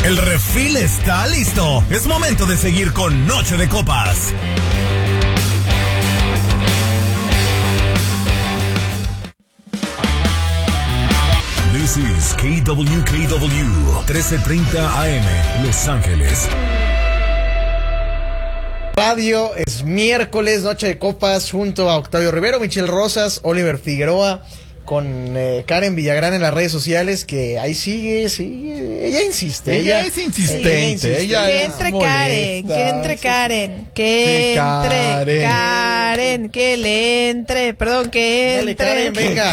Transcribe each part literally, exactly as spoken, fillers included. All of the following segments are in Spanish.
El refil está listo. Es momento de seguir con Noche de Copas. This is K W K W trece treinta A M, Los Ángeles. Radio, es miércoles, Noche de Copas, junto a Octavio Rivero, Michelle Rosas, Oliver Figueroa, con eh, Karen Villagrán en las redes sociales, que ahí sigue, sigue, ella insiste. Ella, ella es insistente, ella, ella que es entre molesta. Karen, que entre Karen, que Sí, entre Karen. Karen, que le entre, perdón, que Dale, entre. Karen, venga.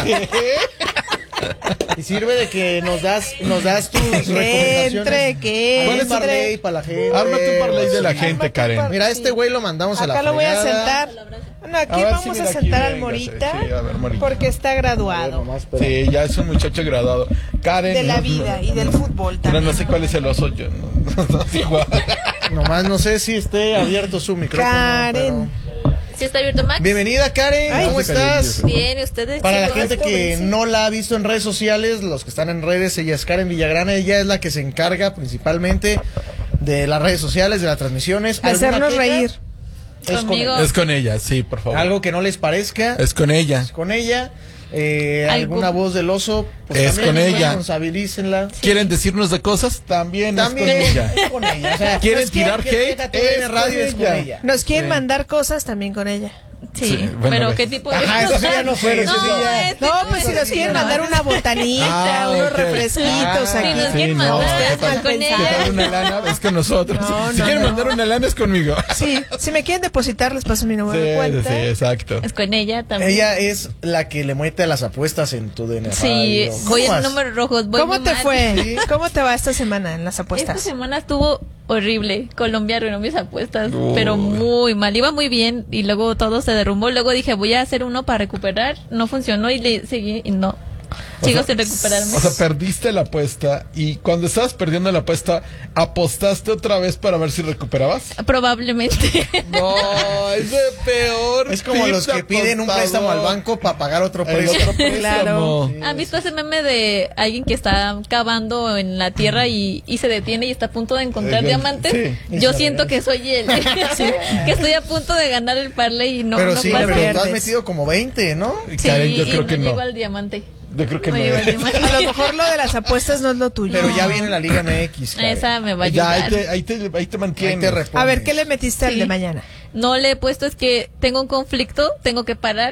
Y sirve de que nos das, nos das tus Que recomendaciones. entre, que ¿Cuál es entre. parlay para la gente? Ármate un parlay de la Sí. gente, Karen. Mira, este güey lo mandamos a la Acá lo voy a fregada. sentar. Bueno, aquí A ver, vamos sí, a mira, aquí, sentar al venga, Morita, sí, sí, a ver, Morita. porque está graduado Nomás, pero- Sí, ya es un muchacho graduado. Karen. de la no, vida no, y del fútbol Pero también. no sé cuál es el oso, yo no, no, no sé igual. Nomás no sé si esté abierto su micrófono. Karen. pero- ¿Sí está abierto, Max? Bienvenida, Karen. Ay, ¿Cómo sí, estás? Bien, ¿y ustedes? Para la chicos? gente que no la ha visto en redes sociales, los que están en redes, ella es Karen Villagrán, ella es la que se encarga principalmente de las redes sociales, de las transmisiones. ¿Alguna Hacernos queja? reír. Es con Conmigo. ella. Es con ella, sí, por favor. Algo que no les parezca, Es con ella. es con ella. Eh, Algo- alguna voz del oso, pues Es también con ella. responsabilícenla. ¿Quieren decirnos de cosas? También, También es con ella. es con ella. O sea, ¿Quieren nos tirar que hate? Queja T V N Es Radio con es con ella. ella. Nos quieren Sí. mandar cosas también con ella. Sí, Sí, bueno, pero ve. ¿qué tipo de Ajá, eso sí ya no fue. eso sí No, ya- este No, no pues es si nos así, quieren no. mandar una botanita, Ah, unos ok. refresquitos Ah, aquí. Si nos Sí, quieren no, mandar, ¿qué pues tal con pensar? ¿Qué tal ella. una lana? Es con nosotros. No, si no, quieren no. mandar una lana es conmigo. Sí, si me quieren depositar les paso mi número de Sí, cuenta. sí, exacto. Es con ella también. Ella es la que le mete a las apuestas en tu D N Sí, Radio. voy ¿Cómo en vas? números rojos. Voy ¿Cómo muy te mal. fue? ¿Cómo te va esta semana en las Esta apuestas? semana estuvo horrible. Colombia arruinó mis apuestas, Uy. pero muy mal. Iba muy bien y luego todo se derrumbó. Luego dije, voy a hacer uno para recuperar. No funcionó y le seguí y no. O Sigo sea, sin recuperarme. O sea, perdiste la apuesta y cuando estabas perdiendo la apuesta, ¿apostaste otra vez para ver si recuperabas? Probablemente. No, es de peor. Es como tip los que de piden un apostador. préstamo al banco para pagar otro El préstamo. otro préstamo. Claro. ¿Han visto ese meme de alguien que está cavando en la tierra y, y se detiene y está a punto de encontrar Eh, diamantes? sí. Yo siento que soy él. Que estoy a punto de ganar el parlay y no, pero no sí, pasa. pero tú has pierdes. metido como veinte, ¿no? Sí, Karen, yo y creo no que no. llego al diamante. Yo creo que No no. llego al eh. diamante. A lo mejor lo de las apuestas no es lo tuyo. Pero ya viene la Liga M X. Karen. Esa me va a Ya, ahí ayudar. te, ahí te, ahí te Ahí mantienes. te responde. A ver, ¿qué le metiste al Sí. de mañana? No le he puesto, es que tengo un conflicto, tengo que parar.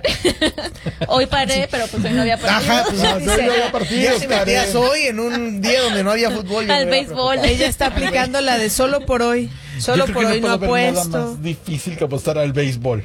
Hoy paré, pero pues hoy no había partido. Ajá, pues No, no, dice, no había partidos, ya si metías Karen. hoy en un día donde no había fútbol. yo Al me hubiera béisbol. preocupado. Ella está aplicando la de solo por hoy. Solo Yo creo por que hoy no puede haber nada apuesto. más difícil que apostar al béisbol.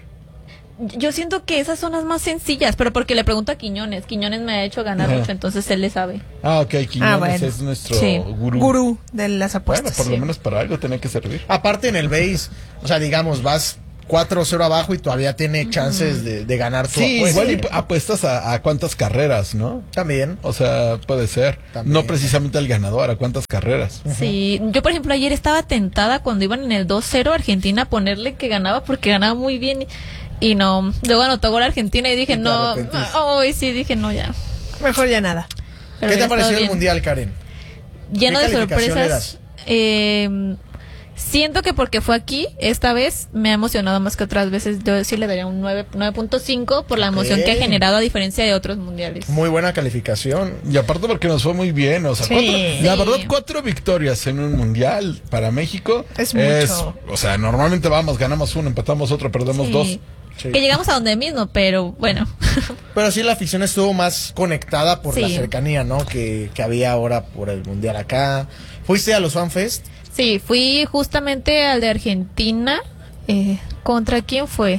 Yo siento que esas son las más sencillas, pero porque le pregunto a Quiñones. Quiñones me ha hecho ganar Ajá. mucho, entonces él le sabe. Ah, ok, Quiñones Ah, bueno. es nuestro Sí. gurú. Gurú de las Bueno, apuestas. por lo sí. menos para algo tenía que servir. Aparte en el béis, o sea, digamos, vas cuatro cero abajo y todavía tiene chances de, de ganar tu Sí, apuesta. igual y apuestas a, a cuántas carreras, ¿no? También. O sea, puede ser. También. No precisamente al ganador, a cuántas carreras. Sí, yo por ejemplo ayer estaba tentada cuando iban en el dos cero Argentina a ponerle que ganaba porque ganaba muy bien y, y no. Luego anotó gol Argentina y dije, Y te no, arrepentiste. hoy sí, dije, no, ya. Mejor ya nada. Pero ¿Qué te hubiera ha parecido estado el bien. Mundial, Karen? Lleno ¿Qué de calificación le sorpresas. Eh, siento que porque fue aquí, esta vez me ha emocionado más que otras veces. Yo sí le daría un nueve punto cinco por la emoción que ha Ok. generado a diferencia de otros mundiales. Muy buena calificación. Y aparte porque nos fue muy bien, o sea, Sí. cuatro, la Sí. verdad, cuatro victorias en un mundial para México Es mucho. o sea, normalmente vamos, ganamos uno, empatamos otro, perdemos Sí. dos. Sí. Que llegamos a donde mismo, pero bueno. Pero sí la afición estuvo más conectada por Sí. la cercanía, ¿no? Que, que había ahora por el Mundial acá. ¿Fuiste a los FanFest? Sí, fui justamente al de Argentina. Eh, ¿Contra quién fue?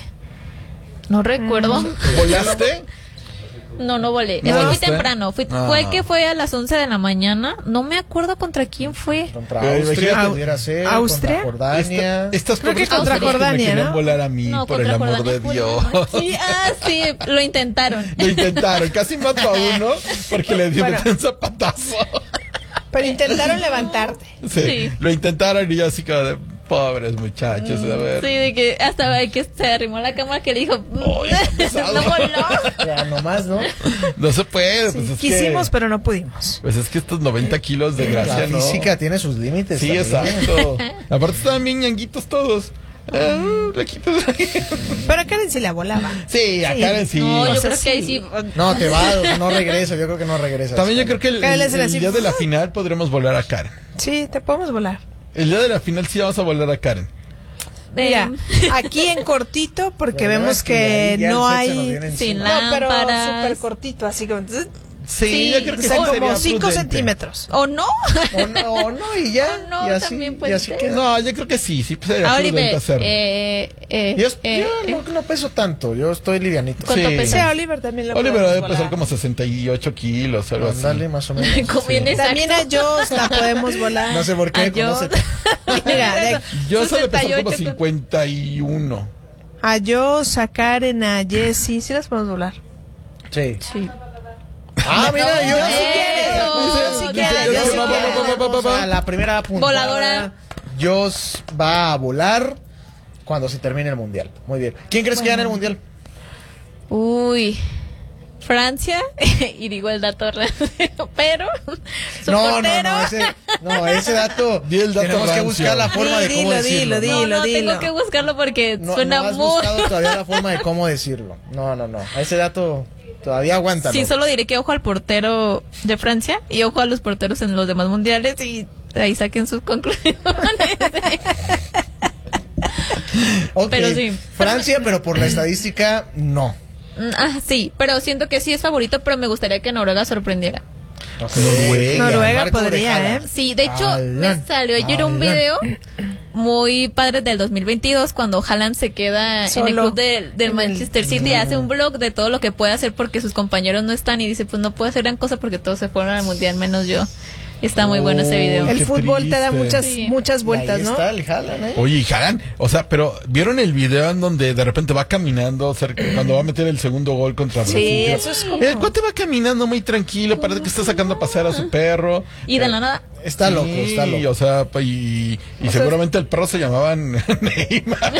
No recuerdo. ¿Volaste? No, no volé. ¿No Es que fui volaste? temprano. Fui, Ah. Fue que fue a las once de la mañana. No me acuerdo contra quién fue. Contra Pero Austria, imagínate- pudiera ser. ¿Austria? Contra Jordania. Esta- estas Creo que pobres contra personas que Jordania, me querían ¿no? volar a mí, No, por el contra amor Jordania de fue Dios. una- Sí, ah, sí, lo intentaron. Lo intentaron, casi mató a uno porque le dio Bueno. un zapatazo. Pero intentaron levantarte. Sí, Sí. lo intentaron y yo así como de, pobres muchachos, a ver. Sí, de que hasta que se arrimó la cámara que le dijo, Ay, está pesado. no voló. Ya, nomás, ¿no? No se puede, pues es Quisimos, que, pero no pudimos. pues es que estos noventa kilos de La gracia, ¿no? física tiene sus límites. Sí, también. exacto. Aparte estaban bien ñanguitos todos. Ah, flaquitos. Pero a Karen sí la volaba. Sí, a Karen sí. No, yo O sea, creo que ahí sí. sí. No, te va, no regresa, yo creo que no regresa. También yo creo que el, Karen el- le hace el así. día de la final podremos volar a Karen. Sí, te podemos volar. El día de la final sí vamos a volar a Karen. Mira, Eh, aquí en cortito, porque La verdad vemos es que ahí ya no el sexo nos hay... viene Sin encima. No, pero lámparas. súper cortito, así como... Sí, Sí, yo creo que O sea, sí como sería cinco prudente. centímetros. ¿O no? O no, o no, y ya. O no, y así, también y puede así ser. queda. No, yo creo que sí, sí sería Ah, prudente Oliver, hacerlo. eh, eh, Yo, eh, yo eh, no, no peso tanto, yo estoy livianito. ¿Cuánto Sí. O pesa? sea, Oliver también lo Oliver podemos debe pesar volar. como sesenta y ocho kilos, algo así. Dale, más o menos. como bien exacto. También a Joss la podemos volar. No sé por qué, A como Dios. se- Mira, de- Yo suelo pesar sesenta y como ocho. cincuenta y uno. a Joss, a Karen, a Jessie, sí las podemos volar. Sí. Sí. Ah, mira, yo. Eso. sí Dice, quiero, yo yo sí sí quiero. quiero. Vamos a la primera apuntada. Voladora. Jos va a volar cuando se termine el mundial. Muy bien. ¿Quién crees que gana el mundial? Uy. Francia, y digo el dato real, pero su No, no, portero. no, ese, no, ese dato. Di el dato tenemos que rancio. buscar la forma de Di- cómo dilo, decirlo. dilo, ¿no? No, no, dilo. tengo que buscarlo porque No, suena no has muy. buscado todavía la forma de cómo decirlo. No, no, no. Ese dato todavía aguanta. Sí, solo diré que ojo al portero de Francia y ojo a los porteros en los demás mundiales y ahí saquen sus conclusiones. Pero sí. Francia, pero por la estadística, no. Mm, ah, sí, pero siento que sí es favorito, pero me gustaría que Noruega sorprendiera. Noruega, Noruega Marco de podría, Haaland. ¿eh? Sí, de hecho, Haaland, me salió ayer un Haaland. video muy padre del dos mil veintidós cuando Haaland se queda en el Solo. club del, del En el- Manchester City y hace un blog de todo lo que puede hacer porque sus compañeros no están y dice, pues no puedo hacer gran cosa porque todos se fueron al mundial menos yo. Está muy bueno ese video. El Qué fútbol te da triste. muchas, Sí. muchas vueltas, Ahí ¿no? está el Haaland, ¿eh? Oye, y Haaland, o sea, pero ¿vieron el video en donde de repente va caminando cerca, cuando va a meter el segundo gol contra Sí, Brasil? eso es como- El cuate va caminando muy tranquilo, parece que está sacando a pasear a su perro. Y de la nada, Está loco, está Sí, loco. o sea, pa- y, y seguramente el perro se llamaban Neymar.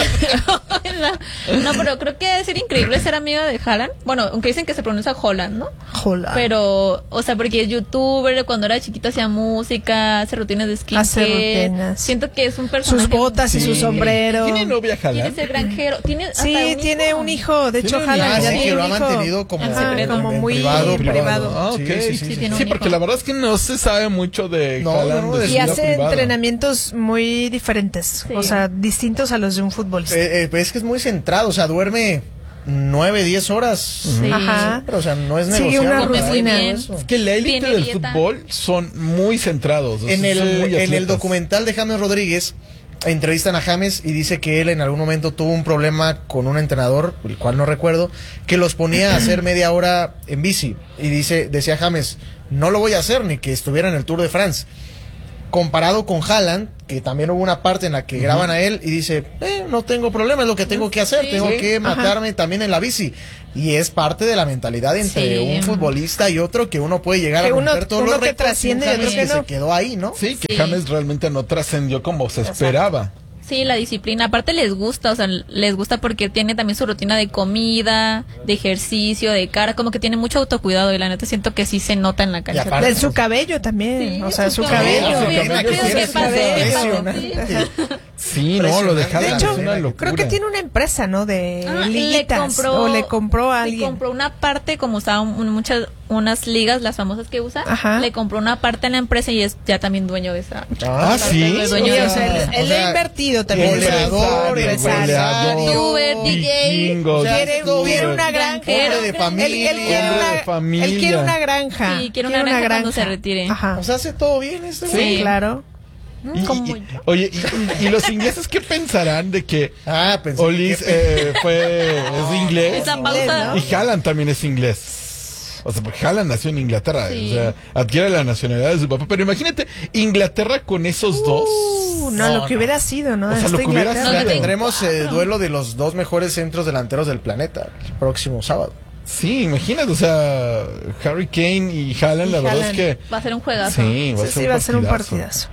no, pero creo que debe ser increíble ser amiga de Haaland. Bueno, aunque dicen que se pronuncia Holland, ¿no? Jola. Pero, o sea, porque es youtuber, cuando era chiquita hacía música, hace rutinas de Hace skincare. rutinas. Siento que es un personaje. Sus botas y Sí. su sombrero. ¿Tiene novia Tiene Haaland? ese granjero. Tiene hasta Sí, tiene hijo. un hijo. De hecho, Tiene un Haaland Ah, ya sí, que tiene lo un ha hijo. mantenido como, Ajá, en- como en muy privado. privado. Ah, ok. Sí, sí, sí, Sí, sí. tiene un Sí, hijo. porque la verdad es que no se sabe mucho de No, Haaland. no, no, de de su Y vida hace privada. entrenamientos muy diferentes. Sí. O sea, distintos a los de un futbolista. Eh, eh, es que es muy centrado, o sea, duerme nueve, diez horas. Sí. Ajá. Pero, o sea, no es Sigue negociable. una para rutina. él, eso. Es que la élite Tiene del dieta. fútbol son muy centrados. o sea, En el, son muy en el atletas. documental de James Rodríguez entrevistan a James y dice que él en algún momento tuvo un problema con un entrenador, el cual no recuerdo, que los ponía a hacer media hora en bici. Y dice, decía James, no lo voy a hacer ni que estuviera en el Tour de France. Comparado con Haaland, que también hubo una parte en la que graban a él y dice, eh, no tengo problema, es lo que tengo que hacer, Sí. tengo Sí. que matarme también en la bici. Y es parte de la mentalidad entre Sí. un futbolista y otro que uno puede llegar Que a uno- romper todos uno los que récords y un trasciende y otro James que no. se quedó ahí, ¿no? Sí, que Sí. James realmente no trascendió como se esperaba. Sí, la disciplina. Aparte les gusta, o sea, les gusta porque tiene también su rutina de comida, de ejercicio, de cara, como que tiene mucho autocuidado y la neta siento que sí se nota en la cancha. aparte- En su cabello también. Sí, o sea, su su cabello. cabello. Sí, Bien, cabello, creo sí, que sí, pasó, sí, que pasó, impresionante. sí. Sí, no, lo de Impresionante. Haaland De hecho, es una locura. creo que tiene una empresa, ¿no? De Ah, liguitas. o le compró a le alguien. compró una parte, como usaban un- muchas unas ligas, las famosas que usa, Ajá. le compró una parte en la empresa y es ya también dueño de esa. Ah, parte sí. del Sí, dueño de o esa. sea, él, él O sea, ha invertido también. goleador, Empresario. empresario, youtuber, D J. vikingos, O sea, Quiere, todo quiere bien. una granja. Hombre de Él- familia. Él, quiere Hombre una, de familia. él quiere una granja. Sí, quiere una granja cuando se retire. Ajá. O sea, hace todo bien este Sí, güey. claro. Y- Como y- yo. oye, y, y- y los ingleses qué pensarán de que Ah, pensé Olis que- eh, fue es inglés Esa pausa. ¿no? y Haaland también es inglés? O sea, porque Haaland nació en Inglaterra, Sí. o sea, adquiere la nacionalidad de su papá. Pero imagínate, Inglaterra con esos dos. Uh, no, No, lo que no. hubiera sido, ¿no? O sea, lo Esta que hubiera Inglaterra. No, sido. de Tendremos el duelo de los dos mejores centros delanteros del planeta el próximo sábado. Sí, imagínate, o sea, Harry Kane y Haaland, la verdad es Haaland. que Va a ser un juegazo. sí, va a Sí, ser sí, un va a ser un partidazo. partidazo.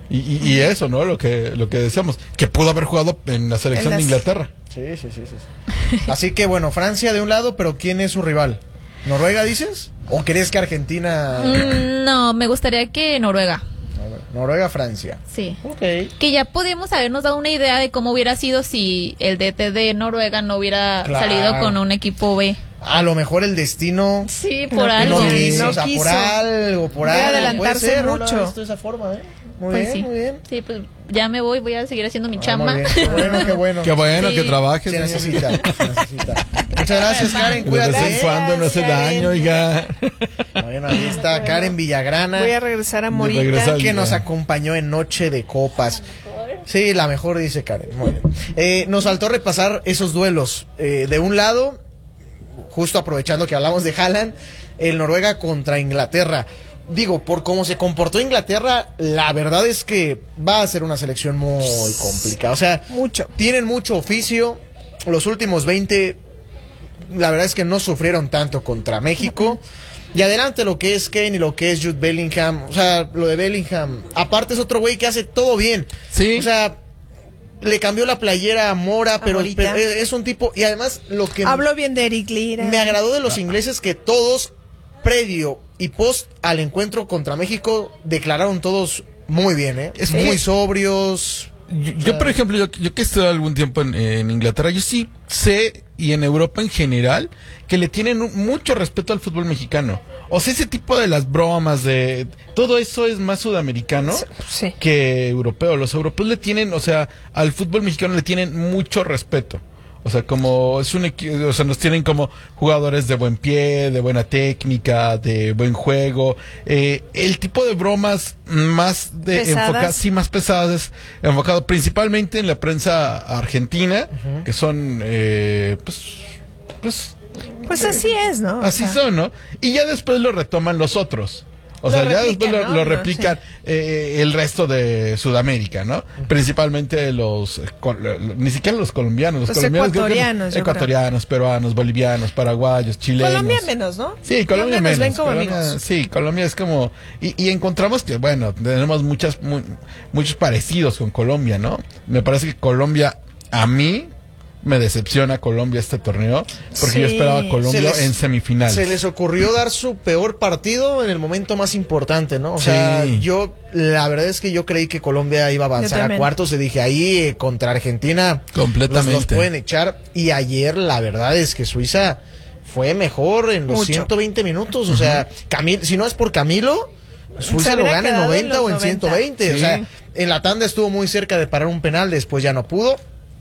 Y, y, y eso, ¿no? Lo que lo que decíamos, que pudo haber jugado en la selección En de las- Inglaterra. Sí, sí, sí, sí. Así que bueno, Francia de un lado, pero ¿quién es su rival? ¿Noruega dices? ¿O crees que Argentina... Mm, no, me gustaría que Noruega. Noruega, Francia. Sí. Ok. Que ya pudimos habernos dado una idea de cómo hubiera sido si el D T de Noruega no hubiera Claro. salido con un equipo B. A lo mejor el destino... Sí, No, por que algo. No Sí, quiso, no o sea, quiso. por algo, por Debe algo. adelantarse puede ser, no lo mucho. había visto de esa forma, ¿eh? Muy Pues bien, sí. muy bien. Sí, pues ya me voy, voy a seguir haciendo mi Ah, chamba. muy bien. Qué bueno, qué bueno. Qué bueno Sí. que trabajes. Se señor. necesita, se necesita. Muchas gracias, Karen. De vez en Cuídate. cuando no hace Karen. daño, oiga. Bueno, ahí está Karen Villagrana, Voy a regresar a Morita. regresar al- que nos acompañó en Noche de Copas. Sí, la mejor, dice Karen. Muy bien. Eh, nos faltó repasar esos duelos. Eh, de un lado, justo aprovechando que hablamos de Haaland, el Noruega contra Inglaterra. Digo, por cómo se comportó Inglaterra, la verdad es que va a ser una selección muy complicada. O sea, Mucho. tienen mucho oficio. Los últimos veinte, la verdad es que no sufrieron tanto contra México. Y adelante lo que es Kane y lo que es Jude Bellingham. O sea, lo de Bellingham. Aparte es otro güey que hace todo bien. Sí. O sea, le cambió la playera a Mora, pero, Morita. pero es un tipo... Y además lo que Hablo bien de Eric Lira. me agradó de los ingleses que todos, previo y post al encuentro contra México, declararon todos muy bien, ¿eh? Es muy que- sobrios. Yo, yo, por ejemplo, yo, yo que he estado algún tiempo en, en Inglaterra, yo sí sé, y en Europa en general, que le tienen un- mucho respeto al fútbol mexicano. O sea, ese tipo de las bromas, de todo eso es más sudamericano Sí. que europeo. Los europeos le tienen, o sea, al fútbol mexicano le tienen mucho respeto. O sea, como es un equi- o sea, nos tienen como jugadores de buen pie, de buena técnica, de buen juego. Eh, el tipo de bromas más de Pesadas. enfocadas, sí, más pesadas, enfocado principalmente en la prensa argentina, que son, eh, pues, pues, Pues así es, ¿no? O así sea, son, ¿no? Y ya después lo retoman los otros. O Lo sea, ya replican, después lo, ¿no? lo No, replican eh, el resto de Sudamérica, ¿no? Principalmente los, eh, col- lo- ni siquiera los colombianos, los, Los colombianos, creo que no- ecuatorianos, yo ecuatorianos, peruanos, bolivianos, paraguayos, chilenos. Colombia menos, ¿no? Sí, Colombia nos menos. ven como Colombia- amigos. Sí, Colombia es como... Y, y encontramos que, bueno, tenemos muchas, mu- muchos parecidos con Colombia, ¿no? Me parece que Colombia, a mí, me decepciona Colombia este torneo, porque Sí. yo esperaba a Colombia Se les- en semifinales. Se les ocurrió dar su peor partido en el momento más importante, ¿no? O sea, Sí. yo, la verdad es que yo creí que Colombia iba a avanzar a también. cuartos y dije, ahí eh, contra Argentina Completamente. Los, los pueden echar. Y ayer la verdad es que Suiza fue mejor en los Mucho. ciento veinte minutos. O sea, Camil, si no es por Camilo, Suiza Se lo hubiera gana en quedado en noventa los o en noventa. ciento veinte. O Sí. sea, en la tanda estuvo muy cerca de parar un penal, después ya no pudo.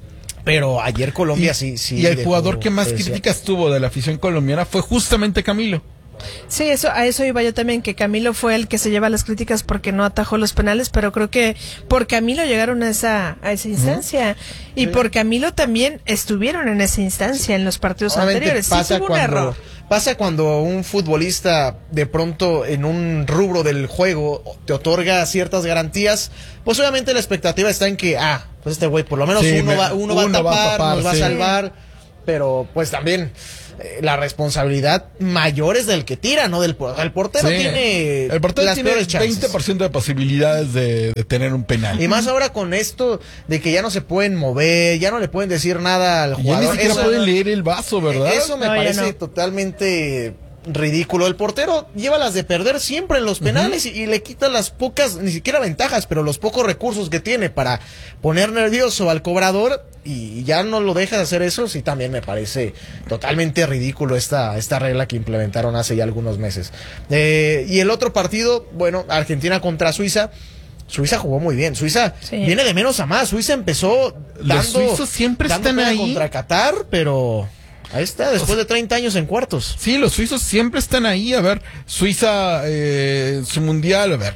Pero ayer Colombia y, sí, sí. y el dejó jugador que más que desear. críticas tuvo de la afición colombiana fue justamente Camilo. Sí, eso, a eso iba yo también, que Camilo fue el que se lleva las críticas porque no atajó los penales, pero creo que por Camilo llegaron a esa, a esa instancia. Y por Camilo también estuvieron en esa instancia en los partidos Obviamente anteriores. Sí, pasa tuvo un cuando, error. pasa cuando un futbolista de pronto en un rubro del juego te otorga ciertas garantías, pues obviamente la expectativa está en que, ah, pues este güey por lo menos Sí, uno, me- va, uno, va a uno va a tapar, tapar, nos va sí. a salvar, pero pues también eh, la responsabilidad mayor es del que tira, no del portero. El portero Sí. tiene el portero las tiene peores chances. veinte por ciento de posibilidades de, de tener un penal. Y más ahora con esto de que ya no se pueden mover, ya no le pueden decir nada al Y ya ni jugador. siquiera Eso- pueden leer el vaso, ¿verdad? Eso me No, ya parece no. totalmente ridículo. El portero lleva las de perder siempre en los penales y, y le quita las pocas, ni siquiera ventajas, pero los pocos recursos que tiene para poner nervioso al cobrador y ya no lo deja de hacer eso. Sí, también me parece totalmente ridículo esta, esta regla que implementaron hace ya algunos meses. Eh, y el otro partido, bueno, Argentina contra Suiza. Suiza jugó muy bien. Suiza Sí. viene de menos a más. Suiza empezó dando, Los suizos siempre dando están pena ahí. contra Qatar, pero ahí está, después de treinta años en cuartos. Sí, los suizos siempre están ahí. A ver, Suiza, eh, su mundial, a ver,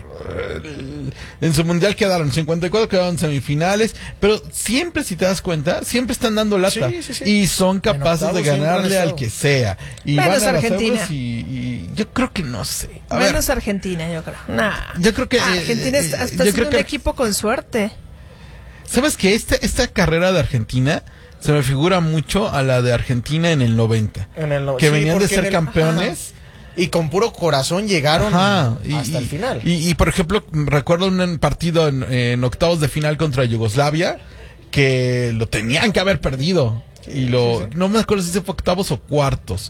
eh, en su mundial quedaron cincuenta y cuatro, quedaron semifinales, pero siempre, si te das cuenta, siempre están dando lata. Sí, sí, sí. Y son capaces octavos de siempre han ganarle al estado. que sea. Y Menos van a las Argentina. Euros y, y yo creo que no sé. A ver, Menos Argentina, yo creo. Nah. yo creo que... Ah, eh, Argentina está, eh, está yo siendo creo un que equipo con suerte. ¿Sabes que esta, esta carrera de Argentina se me figura mucho a la de Argentina en el noventa? En el no- que sí, venían de porque en ser el- campeones Y con puro corazón llegaron Ajá, y, hasta y, el final. Y, y, por ejemplo, recuerdo un partido en, en octavos de final contra Yugoslavia que lo tenían que haber perdido. Y lo, sí, sí. no me acuerdo si se fue octavos o cuartos.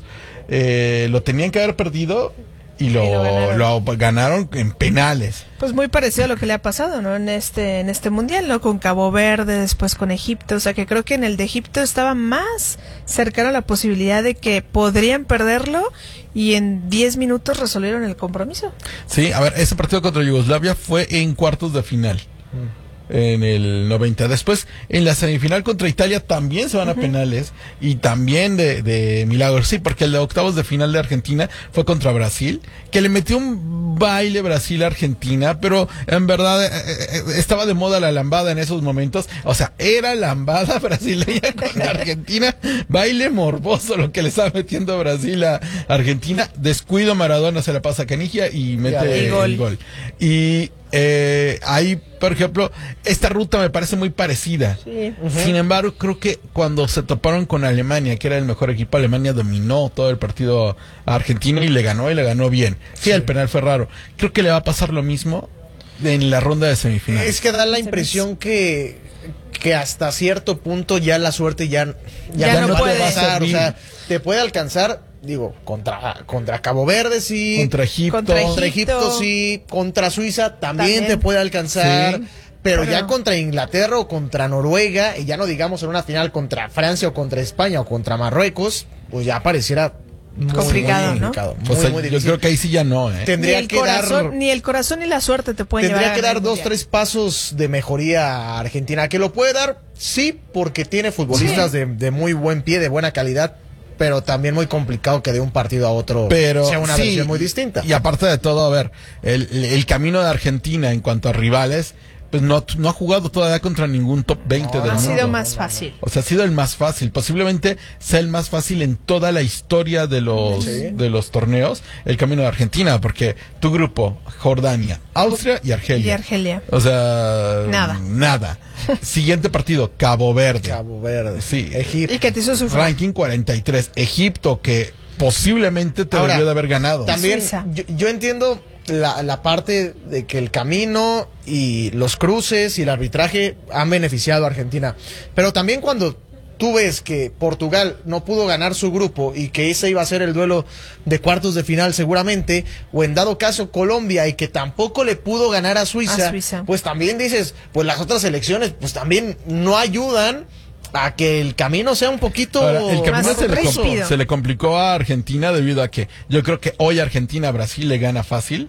Eh, lo tenían que haber perdido y lo, y lo, ganaron. lo ganaron en penales. Pues muy parecido a lo que le ha pasado, ¿no? En este, en este mundial, ¿no? Con Cabo Verde, después con Egipto. O sea que creo que en el de Egipto estaba más cercano a la posibilidad de que podrían perderlo y en diez minutos resolvieron el compromiso. Sí, a ver, ese partido contra Yugoslavia fue en cuartos de final. Mm. En el noventa. Después, en la semifinal contra Italia también se van uh-huh. a penales y también de, de milagros. Sí, porque el de octavos de final de Argentina fue contra Brasil, que le metió un baile Brasil a Argentina, pero en verdad eh, estaba de moda la lambada en esos momentos. O sea, era lambada brasileña con Argentina, baile morboso lo que le estaba metiendo Brasil a Argentina. Descuido, Maradona se la pasa a Canigia y mete el gol. El gol. Y Eh, ahí, por ejemplo, esta ruta me parece muy parecida. Sí. Uh-huh. Sin embargo, creo que cuando se toparon con Alemania, que era el mejor equipo, Alemania dominó todo el partido a Argentina y le ganó y le ganó bien. Sí, sí, el penal fue raro. Creo que le va a pasar lo mismo en la ronda de semifinales. Es que da la impresión que que hasta cierto punto ya la suerte ya, ya, ya no, no puede pasar. O sea, te puede alcanzar. Digo, contra contra Cabo Verde sí, contra Egipto, contra Egipto, contra Egipto sí, contra Suiza también, también. te puede alcanzar, sí, pero, pero ya contra Inglaterra o contra Noruega, y ya no digamos en una final contra Francia o contra España o contra Marruecos, pues ya pareciera muy complicado, muy, muy complicado, ¿no? Muy, o sea, muy yo creo que ahí sí ya no, ¿eh? Tendría ni el que corazón, dar ni el corazón ni la suerte te pueden tendría llevar. Tendría que dar dos, mundial. tres pasos de mejoría a Argentina, que lo puede dar, sí, porque tiene futbolistas sí. de, de muy buen pie, de buena calidad, pero también muy complicado que de un partido a otro pero, sea una sí, versión muy distinta. Y aparte de todo, a ver, el, el camino de Argentina en cuanto a rivales, pues no, no ha jugado todavía contra ningún top veinte no, del ha mundo. Ha sido más fácil. O sea, ha sido el más fácil. Posiblemente sea el más fácil en toda la historia de los, ¿sí? de los torneos, el camino de Argentina, porque tu grupo, Jordania, Austria y Argelia. Y Argelia. O sea, nada. Nada. Siguiente partido, Cabo Verde. Cabo Verde. Sí. Egipto. Y que te hizo sufrir. Ranking cuarenta y tres. Egipto, que posiblemente te Ahora, debió de haber ganado. También, yo, yo entiendo la, la parte de que el camino y los cruces y el arbitraje han beneficiado a Argentina. Pero también cuando tú ves que Portugal no pudo ganar su grupo y que ese iba a ser el duelo de cuartos de final seguramente, o en dado caso Colombia y que tampoco le pudo ganar a Suiza, a Suiza. pues también dices, pues las otras selecciones pues también no ayudan a que el camino sea un poquito Ahora, el camino más se le, rápido. se le complicó a Argentina debido a que yo creo que hoy Argentina a Brasil le gana fácil.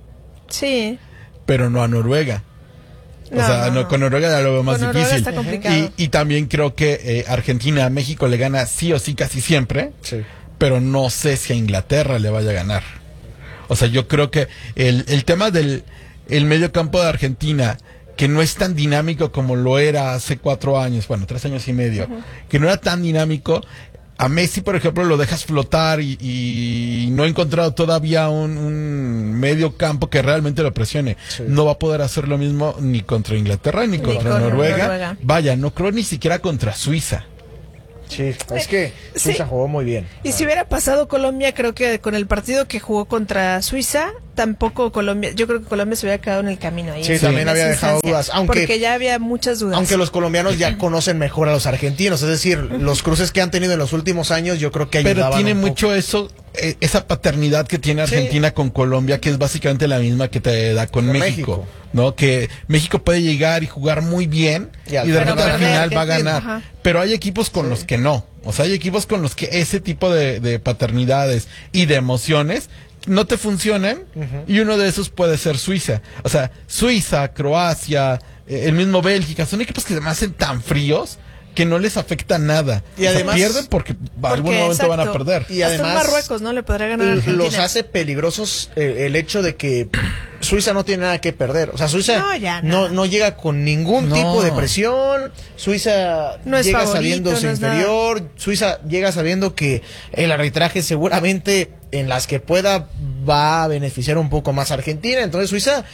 Sí. Pero no a Noruega. No, o sea, no, no, con Noruega ya lo veo más con difícil. Está complicado. Y, y también creo que eh, Argentina a México le gana sí o sí casi siempre. Sí. Pero no sé si a Inglaterra le vaya a ganar. O sea, yo creo que el, el tema del el medio campo de Argentina, que no es tan dinámico como lo era hace cuatro años, bueno, tres años y medio, uh-huh. que no era tan dinámico. A Messi, por ejemplo, lo dejas flotar y, y no he encontrado todavía un, un medio campo que realmente lo presione. Sí. No va a poder hacer lo mismo ni contra Inglaterra ni, ni contra con Noruega. Noruega. Vaya, no creo ni siquiera contra Suiza. Sí, es que Suiza sí. jugó muy bien. Y si hubiera pasado Colombia, creo que con el partido que jugó contra Suiza, tampoco Colombia, yo creo que Colombia se hubiera quedado en el camino ahí. Sí, sí. también había dejado dudas. Aunque, porque ya había muchas dudas. Aunque los colombianos ya conocen mejor a los argentinos, es decir, los cruces que han tenido en los últimos años, yo creo que ayudaban. Pero tiene un mucho poco. eso, eh, esa paternidad que tiene Argentina sí. con Colombia, que es básicamente la misma que te da con México, México, ¿no? Que México puede llegar y jugar muy bien y, y de repente al final va a ganar. Ajá. Pero hay equipos con sí. los que no. O sea, hay equipos con los que ese tipo de, de paternidades y de emociones no te funcionan, uh-huh. y uno de esos puede ser Suiza. O sea, Suiza, Croacia, eh, el mismo Bélgica, son equipos que se me hacen tan fríos que no les afecta nada. Y o además sea, pierden porque, porque algún momento exacto. van a perder. Y además Marruecos no le podrá ganar a Argentina. Los hace peligrosos eh, el hecho de que Suiza no tiene nada que perder. O sea, Suiza no, ya, no. no, no llega con ningún no. tipo de presión. Suiza no llega favorito, sabiendo su no inferior. Nada. Suiza llega sabiendo que el arbitraje seguramente en las que pueda va a beneficiar un poco más a Argentina. Entonces Suiza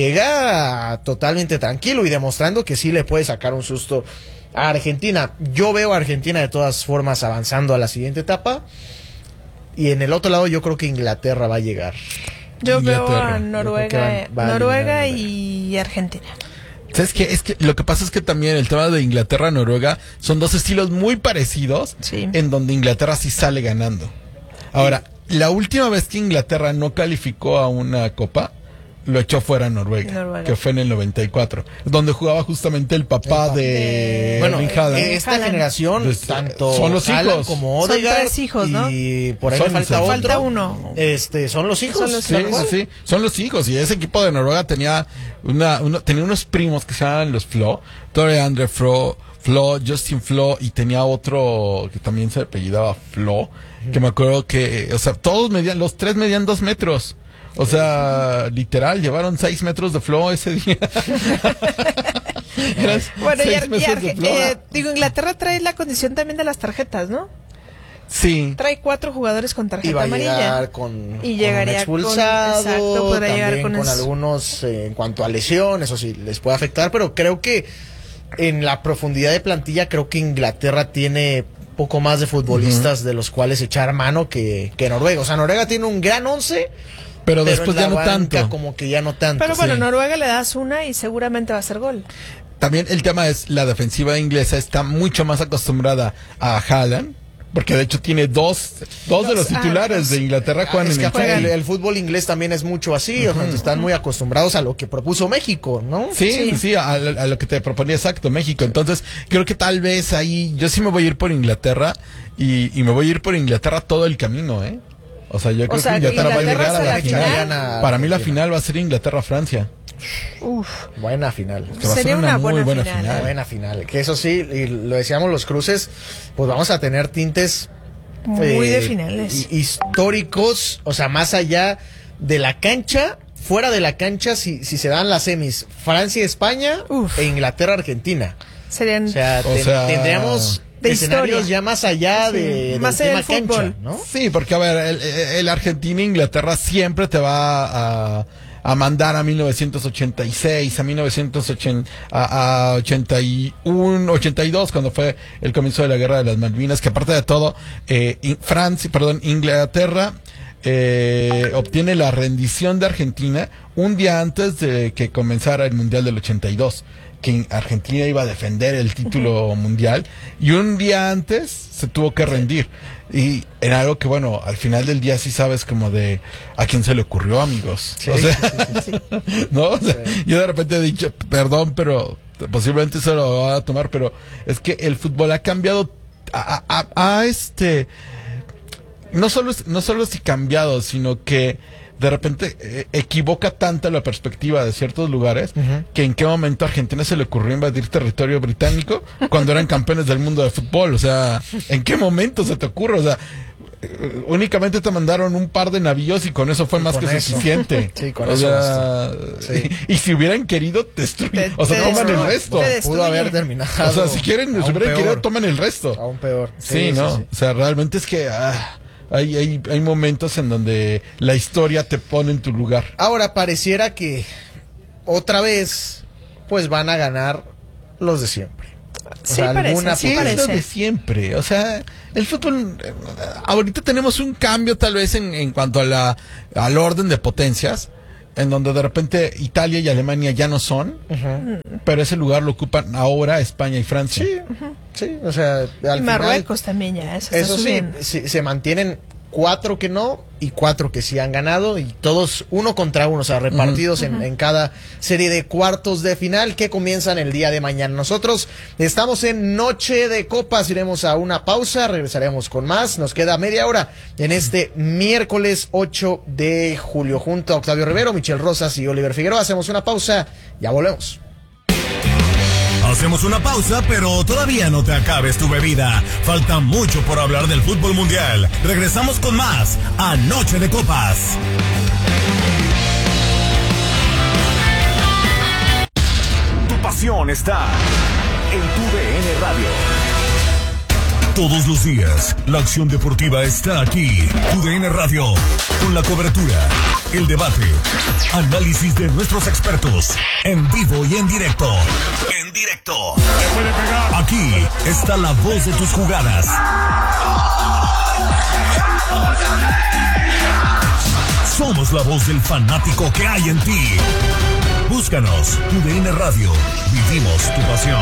llega totalmente tranquilo y demostrando que sí le puede sacar un susto a Argentina. Yo veo a Argentina de todas formas avanzando a la siguiente etapa. Y en el otro lado yo creo que Inglaterra va a llegar. Yo veo Inglaterra. a Yo Noruega, creo que van- va a Noruega eliminar y Argentina. ¿Sabes qué? Es que lo que pasa es que también el tema de Inglaterra-Noruega son dos estilos muy parecidos, Sí. en donde Inglaterra sí sale ganando. Ahora, la última vez que Inglaterra no calificó a una copa, lo echó fuera Noruega, Noruega. que fue en el noventa y cuatro, donde jugaba justamente el papá de Bueno, Erling Haaland. eh, esta Haaland. generación, Pues, tanto son los Haaland hijos. como Son Odegaard tres hijos, ¿no? y por ahí Son- me falta otro. Falta uno. Este, son los hijos. Son los Sí, tal sí, cual. sí, son los hijos. Y ese equipo de Noruega tenía una, uno- tenía unos primos que se llamaban los Flo, Tore Andre Flo, Flo, Justin Flo, y tenía otro que también se apellidaba Flo, que me acuerdo que, o sea, todos medían, los tres medían dos metros. O sea, literal, llevaron seis metros de Flo ese día. Eran Bueno, y, seis Ar- y metros Arge- de Flo. eh, digo, Inglaterra trae la condición también de las tarjetas, ¿no? Sí. Trae cuatro jugadores con Y tarjeta va a amarilla. llegar con, Y con llegaría un expulsado, con- exacto, podrá también llegar con, con es- algunos eh, en cuanto a lesión, eso sí, les puede afectar, pero creo que en la profundidad de plantilla, creo que Inglaterra tiene poco más de futbolistas de los cuales echar mano que, que Noruega. O sea, Noruega tiene un gran once, Pero, pero después en la ya no banca tanto. como que ya no tanto. Pero bueno, Sí. Noruega le das una y seguramente va a hacer gol. También el tema es la defensiva inglesa está mucho más acostumbrada a Haaland, porque de hecho tiene dos, dos de los Dos, ah, titulares dos. de Inglaterra Ah, juegan es en que el aparte el, Chelsea. el fútbol inglés también es mucho así, o sea, están muy acostumbrados a lo que propuso México, ¿no? Sí, sí, Sí. a, a lo que te proponía exacto México. Entonces, creo que tal vez ahí, yo sí me voy a ir por Inglaterra y, y me voy a ir por Inglaterra todo el camino, ¿eh? O sea, yo creo sea, que Inglaterra, va a Inglaterra llegar a hasta la la final. final. Para mí la final va a ser Inglaterra-Francia. Uf, Buena final. Que va a Sería ser una muy buena buena final, final. Buena final. Que eso sí, y lo decíamos los cruces, pues vamos a tener tintes muy eh, de finales. hi- históricos, o sea, más allá de la cancha, fuera de la cancha, si, si se dan las semis, Francia-España Uf. e Inglaterra-Argentina. Serían O sea, O ten- sea, tendríamos de escenarios historia. ya más allá Sí, de, del más allá tema del fútbol. cancha, ¿no? Sí, porque a ver, el, el Argentina e Inglaterra siempre te va a, a mandar a mil novecientos ochenta y seis, a mil novecientos ochenta, a, a ochenta y uno, ochenta y dos, cuando fue el comienzo de la Guerra de las Malvinas, que aparte de todo, eh, in- Francia, perdón, Inglaterra eh, obtiene la rendición de Argentina un día antes de que comenzara el Mundial del ochenta y dos. Que Argentina iba a defender el título mundial y un día antes se tuvo que rendir. Y era algo que, bueno, al final del día sí sabes como de a quién se le ocurrió, amigos. Sí, o sea, sí, sí, sí. ¿no? O sea, yo de repente he dicho, perdón, pero posiblemente se lo va a tomar, pero es que el fútbol ha cambiado a, a- a- a este... No solo, es- no solo es cambiado, sino que de repente eh, equivoca tanto la perspectiva de ciertos lugares que en qué momento a Argentina se le ocurrió invadir territorio británico cuando eran campeones del mundo de fútbol. O sea, ¿en qué momento se te ocurre? O sea, eh, únicamente te mandaron un par de navíos y con eso fue Y más con que eso. suficiente. Sí, con o eso sea, Sí. y, y si hubieran querido destruir, Te- o sea, te toman el destruye. resto. Te Pudo destruye. haber terminado. O sea, si quieren, si aún hubieran querido, peor. toman el resto. Aún peor. Sí, ¿no? O sea, realmente es que ah, hay, hay, hay momentos en donde la historia te pone en tu lugar. Ahora pareciera que otra vez, pues van a ganar los de siempre. O Sí sea, parece, alguna sí Sí, es parece. lo de siempre. O sea, el fútbol, eh, ahorita tenemos un cambio tal vez en, en cuanto a la, al orden de potencias, en donde de repente Italia y Alemania ya no son, pero ese lugar lo ocupan ahora España y Francia. Sí, sí, o sea, al Y final, Marruecos también ya, eso, está eso sí, subiendo. se, se mantienen cuatro que no y cuatro que sí han ganado y todos uno contra uno, o sea, repartidos en, en cada serie de cuartos de final que comienzan el día de mañana. Nosotros estamos en Noche de Copas, iremos a una pausa, regresaremos con más, nos queda media hora en este miércoles ocho de julio junto a Octavio Rivero, Michel Rosas y Oliver Figueroa. Hacemos una pausa, ya volvemos. Hacemos una pausa, pero todavía no te acabes tu bebida. Falta mucho por hablar del fútbol mundial. Regresamos con más a Noche de Copas. Tu pasión está en tu D N Radio. Todos los días, la acción deportiva está aquí. Tu D N Radio, con la cobertura, el debate, análisis de nuestros expertos, en vivo y en directo. En directo. Aquí está la voz de tus jugadas. Somos la voz del fanático que hay en ti. Búscanos, U D N Radio. Vivimos tu pasión.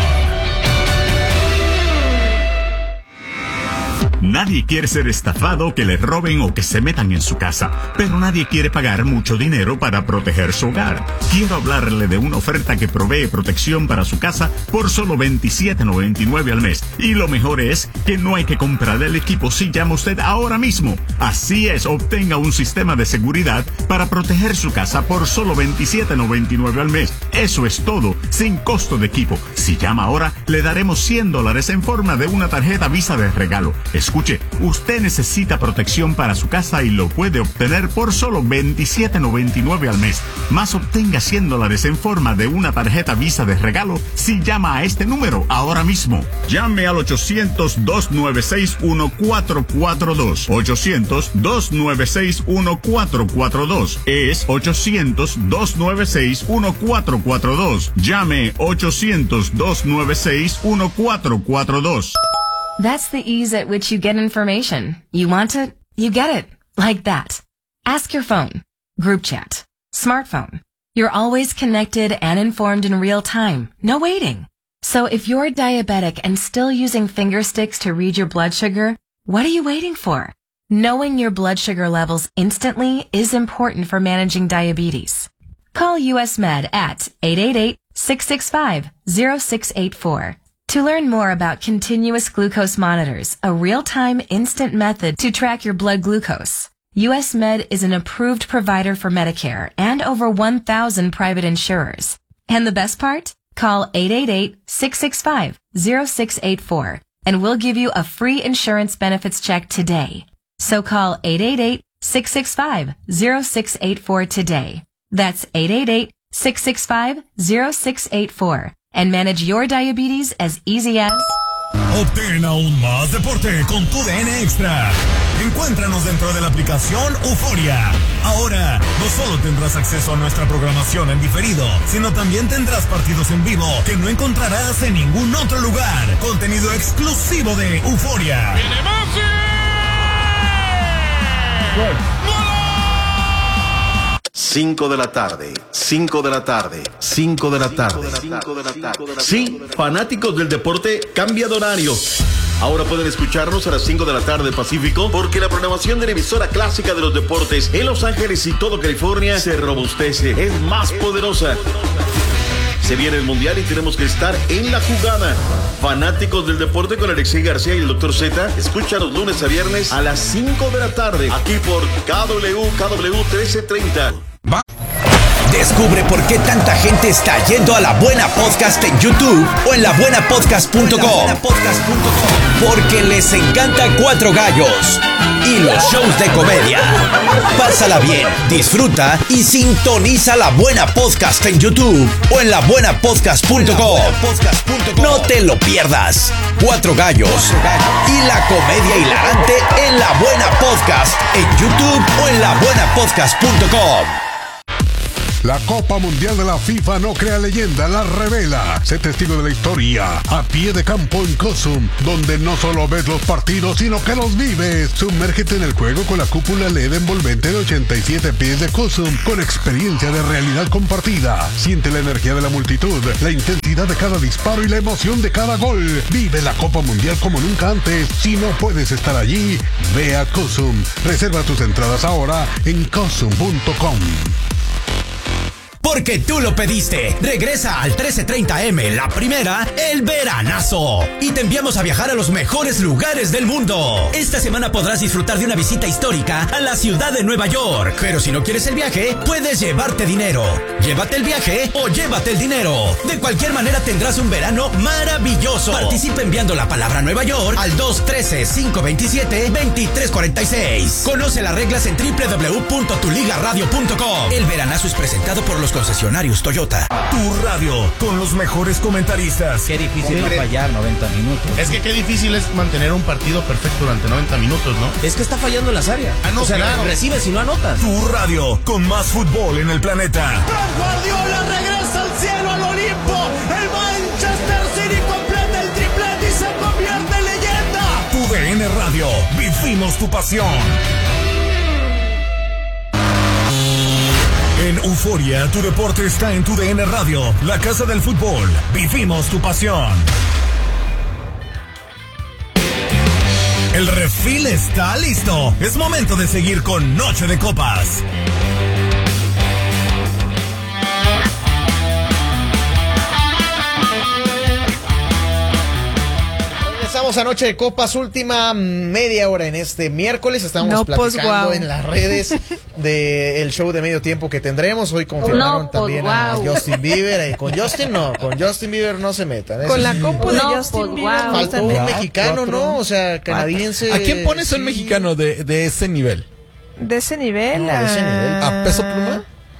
Nadie quiere ser estafado, que le roben o que se metan en su casa, pero nadie quiere pagar mucho dinero para proteger su hogar. Quiero hablarle de una oferta que provee protección para su casa por solo veintisiete noventa y nueve al mes. Y lo mejor es que no hay que comprar el equipo si llama usted ahora mismo. Así es, obtenga un sistema de seguridad para proteger su casa por solo veintisiete noventa y nueve al mes. Eso es todo, sin costo de equipo. Si llama ahora, le daremos cien dólares en forma de una tarjeta Visa de regalo. Escuche, usted necesita protección para su casa y lo puede obtener por solo veintisiete noventa y nueve al mes. Más obtenga cien dólares en forma de una tarjeta Visa de regalo si llama a este número ahora mismo. Llame al ochocientos, dos nueve seis, uno cuatro cuatro dos. ochocientos, dos nueve seis, uno cuatro cuatro dos. Es ochocientos, dos nueve seis, uno cuatro cuatro dos. Llame ochocientos, dos nueve seis, uno cuatro cuatro dos. That's the ease at which you get information. You want it, you get it. Like that. Ask your phone. Group chat. Smartphone. You're always connected and informed in real time. No waiting. So if you're diabetic and still using finger sticks to read your blood sugar, what are you waiting for? Knowing your blood sugar levels instantly is important for managing diabetes. Call U S Med at eight eight eight, six six five, zero six eight four. To learn more about continuous glucose monitors, a real-time instant method to track your blood glucose, U S Med is an approved provider for Medicare and over one thousand private insurers. And the best part? Call eight eight eight, six six five, zero six eight four and we'll give you a free insurance benefits check today. So call eight eight eight, six six five, zero six eight four today. That's eight eight eight, six six five, zero six eight four. And manage your diabetes as easy as... Obtén aún más deporte con tu D N Extra. Encuéntranos dentro de la aplicación Euforia. Ahora, no solo tendrás acceso a nuestra programación en diferido, sino también tendrás partidos en vivo que no encontrarás en ningún otro lugar. Contenido exclusivo de Euforia. ¡Viene Messi! cinco de la tarde, cinco de la tarde, cinco de la tarde, cinco de la tarde. Sí, fanáticos del deporte, cambia de horario. Ahora pueden escucharnos a las cinco de la tarde Pacífico, porque la programación de la emisora clásica de los deportes en Los Ángeles y todo California se robustece, es más poderosa. Se viene el Mundial y tenemos que estar en la jugada. Fanáticos del deporte con Alexei García y el doctor Z, escucha los lunes a viernes a las cinco de la tarde, aquí por K W, K W trece treinta. Va. Descubre por qué tanta gente está yendo a La Buena Podcast en YouTube o en la buena podcast punto com. Porque les encanta Cuatro Gallos y los shows de comedia. Pásala bien, disfruta y sintoniza La Buena Podcast en YouTube o en la buena podcast punto com. No te lo pierdas. Cuatro Gallos y la comedia hilarante en La Buena Podcast en YouTube o en la buena podcast punto com. La Copa Mundial de la FIFA no crea leyenda, la revela. Sé testigo de la historia a pie de campo en Cosum, donde no solo ves los partidos, sino que los vives. Sumérgete en el juego con la cúpula L E D envolvente de ochenta y siete pies de Cosum, con experiencia de realidad compartida. Siente la energía de la multitud, la intensidad de cada disparo y la emoción de cada gol. Vive la Copa Mundial como nunca antes. Si no puedes estar allí, ve a Cosum. Reserva tus entradas ahora en cosum punto com. Porque tú lo pediste. Regresa al trece treinta eme, la primera, el veranazo. Y te enviamos a viajar a los mejores lugares del mundo. Esta semana podrás disfrutar de una visita histórica a la ciudad de Nueva York. Pero si no quieres el viaje, puedes llevarte dinero. Llévate el viaje o llévate el dinero. De cualquier manera tendrás un verano maravilloso. Participa enviando la palabra Nueva York al dos uno tres, cinco dos siete, dos tres cuatro seis. Conoce las reglas en doble u doble u doble u punto tu liga radio punto com. El veranazo es presentado por los concesionarios Toyota. Tu radio, con los mejores comentaristas. Qué difícil no fallar noventa minutos. Es que qué difícil es mantener un partido perfecto durante noventa minutos, ¿no? Es que está fallando en las áreas. Ah, no, o sea, claro. recibes y no anotas. Tu radio, con más fútbol en el planeta. Guardiola regresa al cielo, al Olimpo. El Manchester City completa el triplete y se convierte en leyenda. Tu D N Radio, vivimos vivimos tu pasión. En Euforia, tu deporte está en tu D N Radio, la casa del fútbol. Vivimos tu pasión. El refil está listo. Es momento de seguir con Noche de Copas. Regresamos a Noche de Copas, última media hora en este miércoles. Estamos No, platicando pues, guau. en las redes del show de medio tiempo que tendremos. Hoy confirmaron No, pues, también a guau. Justin Bieber. Eh, con Justin no, con Justin Bieber no se metan. Eso Con la sí. compu de No, Justin pues, Bieber. guau. no Faltó están- un Ya, mexicano, cuatro. ¿no? O sea, canadiense. ¿A quién pones un sí. mexicano de, de ese nivel? De ese nivel. No, de ese nivel. ¿A Peso Pluma?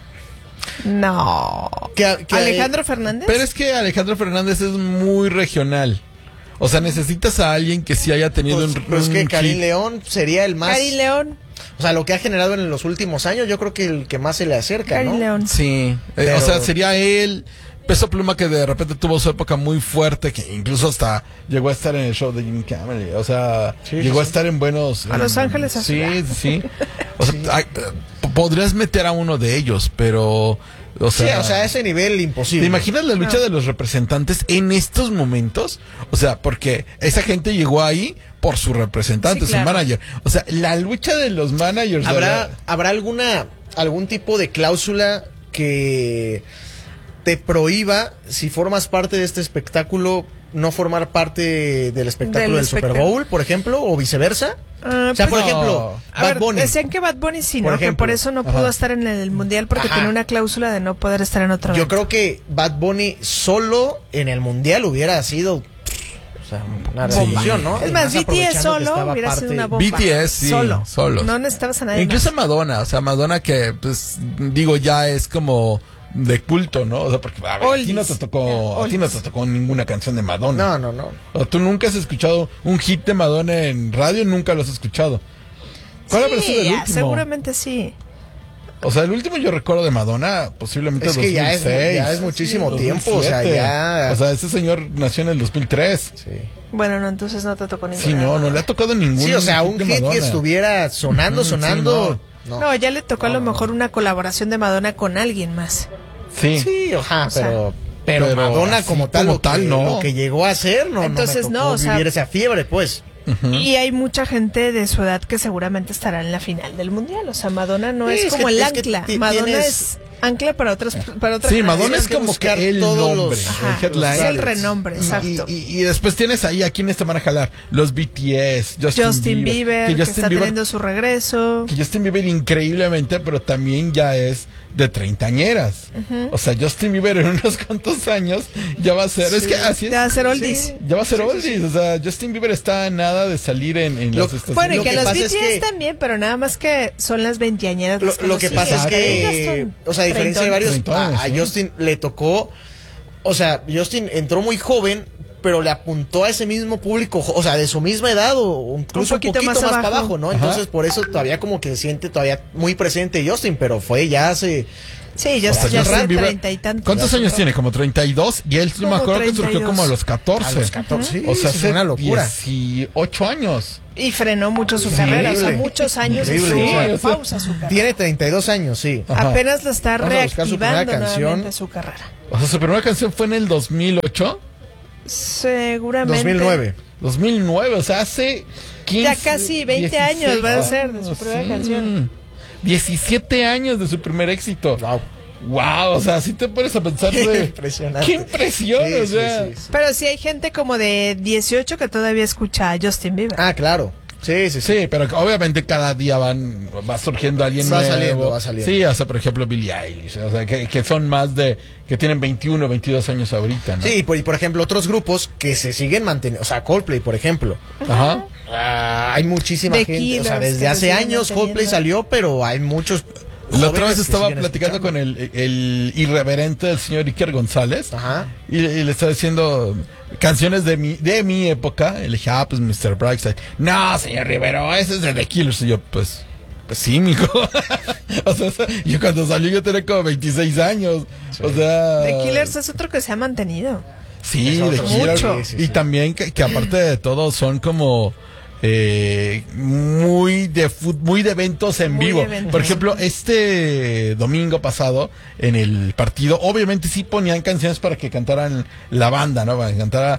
No. Que- que- Alejandro Fernández. Pero es que Alejandro Fernández es muy regional. O sea, necesitas a alguien que sí haya tenido Pues, un... pues un que Karim hit. León sería el más. Karim León. O sea, lo que ha generado en los últimos años, yo creo que el que más se le acerca, Karim ¿no? León. Sí, eh, Pero- o sea, sería él. Peso Pluma, que de repente tuvo su época muy fuerte, que incluso hasta llegó a estar en el show de Jimmy Kimmel. O sea, Sí, llegó sí, a sí. estar en buenos... A en- Los Ángeles Sí, Azules. sí. O sea, hay- eh, podrías meter a uno de ellos, pero... O Sí, sea, o sea, a ese nivel imposible. ¿te imaginas la lucha de los representantes en estos momentos? O sea, porque esa gente llegó ahí por su representante, Sí, claro. su manager. O sea, la lucha de los managers... de ¿Habrá, la- ¿Habrá alguna algún tipo de cláusula que te prohíba, si formas parte de este espectáculo, no formar parte del espectáculo Del del, Super espectáculo. Bowl, por ejemplo, o viceversa? Ah, O sea, por pues, ejemplo, a Bad ver, Bunny. decían que Bad Bunny sí, Por ¿no? Que ejemplo. por eso no pudo Ajá. estar en el mundial porque Ajá. tenía una cláusula de no poder estar en otro Yo evento. creo que Bad Bunny solo en el mundial hubiera sido, o sea, una Sí. revolución, ¿no? Es Y más, B T S aprovechando que solo estaba hubiera sido parte- una bomba. B T S, sí, solo. solos. No necesitabas a nadie Incluso más. Madonna, o sea, Madonna que, pues, digo, ya es como de culto, ¿no? O sea, porque a, ver, a ti no te Oldies. tocó, a ti no te tocó ninguna canción de Madonna. No, no, no. O sea, tú nunca has escuchado un hit de Madonna en radio, nunca lo has escuchado. ¿Cuál habrá sido el Sí, último? seguramente sí. O sea, el último yo recuerdo de Madonna, posiblemente Es que ya es- dos mil seis. ya es muchísimo Sí, tiempo, o sea, dos mil siete. ya- O sea, ese señor nació en el dos mil tres. Sí. Bueno, no, entonces no te tocó ninguna. Sí, no, no le ha tocado ningún Sí, o sea, un de hit que Madonna. estuviera sonando, Ujú, sí, sonando. no. no. No, ya le tocó a lo mejor una colaboración de Madonna con alguien más. Sí. Sí, ajá, O sea, pero, pero, pero Madonna así como tal, como lo, tal, que, no. lo que llegó a hacer, no, Entonces, no, me no, tocó o sea- vivir esa fiebre, pues. Y hay mucha gente de su edad que seguramente estará en la final del mundial. O sea, Madonna no Sí, es es como que- el es que ancla. ti- Madonna tienes- es ancla para otras para otras Sí, Madonna es Tienes que como buscar que el todos nombre, los- Ajá, el headline. es el renombre, Y- exacto. Y, y- y después tienes ahí a quienes te van a jalar. Los B T S, Justin, Justin Bieber, que, Justin está Bieber, teniendo su regreso. que Justin Bieber increíblemente, pero también ya es de treintañeras. O sea, Justin Bieber en unos cuantos años ya va a ser, es que así es. Ya va a ser oldies. Ya va a ser oldies. O sea, Justin Bieber está a nada de salir en, en Lo- las estaciones. Bueno, y Lo que, que los pasa B es T S que- también, pero nada más que son las veinteañeras. Lo, las lo que lo pasa es siguen. Ellas que, son o sea, a diferencia de varios, treintones, a, a sí. Justin le tocó, o sea, Justin entró muy joven, pero le apuntó a ese mismo público, o sea, de su misma edad o incluso un poquito, más, para abajo, ¿no? Ajá. Entonces, por eso todavía como que se siente todavía muy presente Justin, pero fue ya hace... Sí, ya, O sea, ya Justin hace Bieber- treinta y tantos. ¿Cuántos Ya años se- tiene? Como treinta y dos. Y él, yo me Como acuerdo que treinta y surgió dos. como a los catorce. A los catorce, sí, O sea, sí, hace es una locura. dieciocho años. Y frenó mucho su Sí, carrera, o sea, increíble. muchos años Increíble, estuvo sí, en o sea, pausa su carrera. Tiene treinta y dos años, sí. Ajá. Apenas la está Vamos a buscar su primera reactivando canción. nuevamente su carrera. O sea, su primera canción fue en el dos mil ocho. Seguramente. dos mil nueve. dos mil nueve, o sea, hace quince. Ya casi veinte años va a ser de su primera canción. diecisiete años de su primer éxito. Wow. Wow, o sea, si te pones a pensar Qué de... impresionante. ¡Qué impresión! Sí, o sí, sea. sí, sí. Pero sí hay gente como de dieciocho que todavía escucha a Justin Bieber. Ah, claro. Sí, sí, sí. Sí, pero obviamente cada día van va surgiendo alguien Va nuevo. saliendo, va saliendo. Sí, o sea, por ejemplo, Billie Eilish, o sea, que, que son más de que tienen veintiuno, veintidós años ahorita, ¿no? Sí, y por, y por ejemplo, otros grupos que se siguen manteniendo, o sea, Coldplay, por ejemplo. Ajá. Ah, hay muchísima The gente, o sea, Killers, que desde se hace siguen años manteniendo. Coldplay salió, pero hay muchos. La otra jóvenes vez que estaba siguen platicando escuchando. con el, el irreverente del señor Iker González. Ajá. Y, y le estaba diciendo canciones de mi, de mi época. Y le dije, ah, pues mister Brightside. No, señor Rivero, ese es de The Killers. Y yo, pues, pues sí, mijo. O sea, yo cuando salió yo tenía como veintiséis años. O sea. The Killers es otro que se ha mantenido. Sí, Es The otro. Killers. Mucho. Sí, sí, Y sí. también que, que aparte de todo son como eh, muy de fut, muy de eventos en Muy vivo. eventos. Por ejemplo, este domingo pasado en el partido, obviamente sí ponían canciones para que cantaran la banda, ¿no? Para que cantara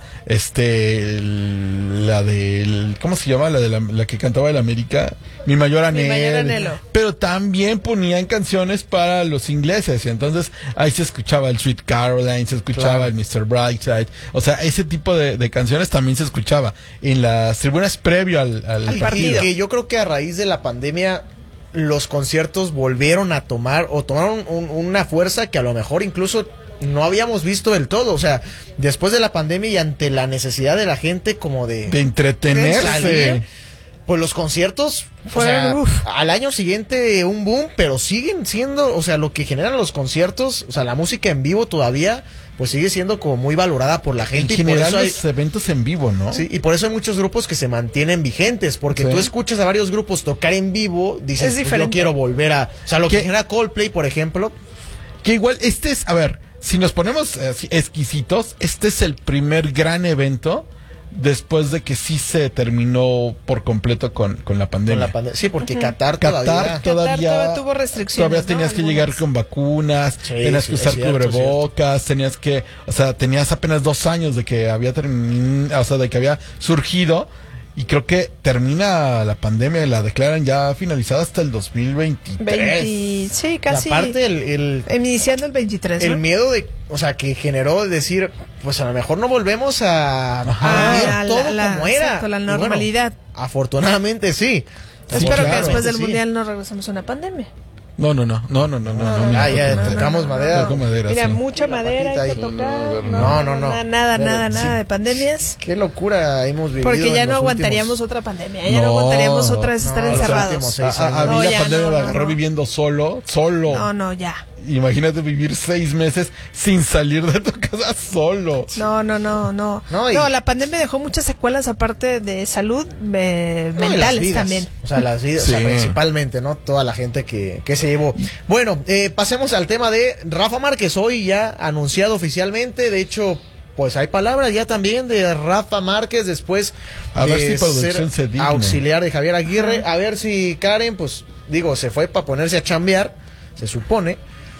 este el- la del ¿cómo se llama? La de la, la que cantaba el América, Mi mayor Mi anhelo. mayor anhelo. Pero también ponían canciones para los ingleses, y entonces ahí se escuchaba el Sweet Caroline, se escuchaba Claro. el mister Brightside, o sea, ese tipo de, de canciones también se escuchaba en las tribunas previo al, al Al Y partido. que yo creo que a raíz de la pandemia los conciertos volvieron a tomar o tomaron un- una fuerza que a lo mejor incluso no habíamos visto del todo. O sea, después de la pandemia y ante la necesidad de la gente como de, De entretenerse. salir, pues los conciertos Fueron, o sea, uf. al año siguiente un boom, pero siguen siendo, o sea, lo que generan los conciertos, o sea, la música en vivo todavía, pues sigue siendo como muy valorada por la En gente. Y por general eso hay, los eventos en vivo, ¿no? sí, y por eso hay muchos grupos que se mantienen vigentes, porque Sí. tú escuchas a varios grupos tocar en vivo, dices, Es pues, yo diferente. quiero volver a, o sea, lo que ¿Qué? genera Coldplay, por ejemplo, Que igual, este es, a ver, si nos ponemos eh, así, exquisitos, este es el primer gran evento después de que sí se terminó por completo con, con la con pandemia. la pandemia. Sí, porque Qatar Qatar todavía. todavía, todavía tuvo restricciones, todavía ¿no? tenías que Algunas. llegar con vacunas, Sí, tenías sí, que usar es cierto, cubrebocas, tenías que, o sea, tenías apenas dos años de que había terminado, o sea, de que había surgido, y creo que termina la pandemia y la declaran ya finalizada hasta el dos mil veintitrés. veinte, sí, casi. Y aparte el, el, Iniciando el veintitrés, el ¿no? miedo de, o sea, que generó de decir, pues a lo mejor no volvemos a, a Ah, vivir la- todo la- como era. exacto, la Y bueno, normalidad. afortunadamente sí. Espero que Claro, después del sí. mundial no regresemos a una pandemia. No, no, no, no, no, no, no, no, no, Ah, ya no, no, tocamos no, madera. Toco madera, Mira, sí. mucha madera hay que patita ahí. tocar. No, no, no. Nada, nada, nada, Sí. nada de pandemias. Qué locura hemos vivido. Porque ya en no los aguantaríamos últimos- otra pandemia. Ya no, No, aguantaríamos otra vez no, estar los encerrados. últimos A, seis a- a años. mí No, la ya, pandemia no, me no, agarró no. viviendo solo, solo. No, no, ya. Imagínate vivir seis meses sin salir de tu casa solo. No, no, no, no. No, No, y- la pandemia dejó muchas secuelas aparte de salud eh, No, y las mentales vidas. también. O sea, las vidas, o sea, Sí. principalmente, ¿no? Toda la gente que, que se llevó. Bueno, eh, pasemos al tema de Rafa Márquez, hoy ya anunciado oficialmente. De hecho, pues hay palabras ya también de Rafa Márquez después A de ver si producción ser se digne. auxiliar de Javier Aguirre. A ver si Karen, pues digo, se fue para ponerse a chambear, se supone.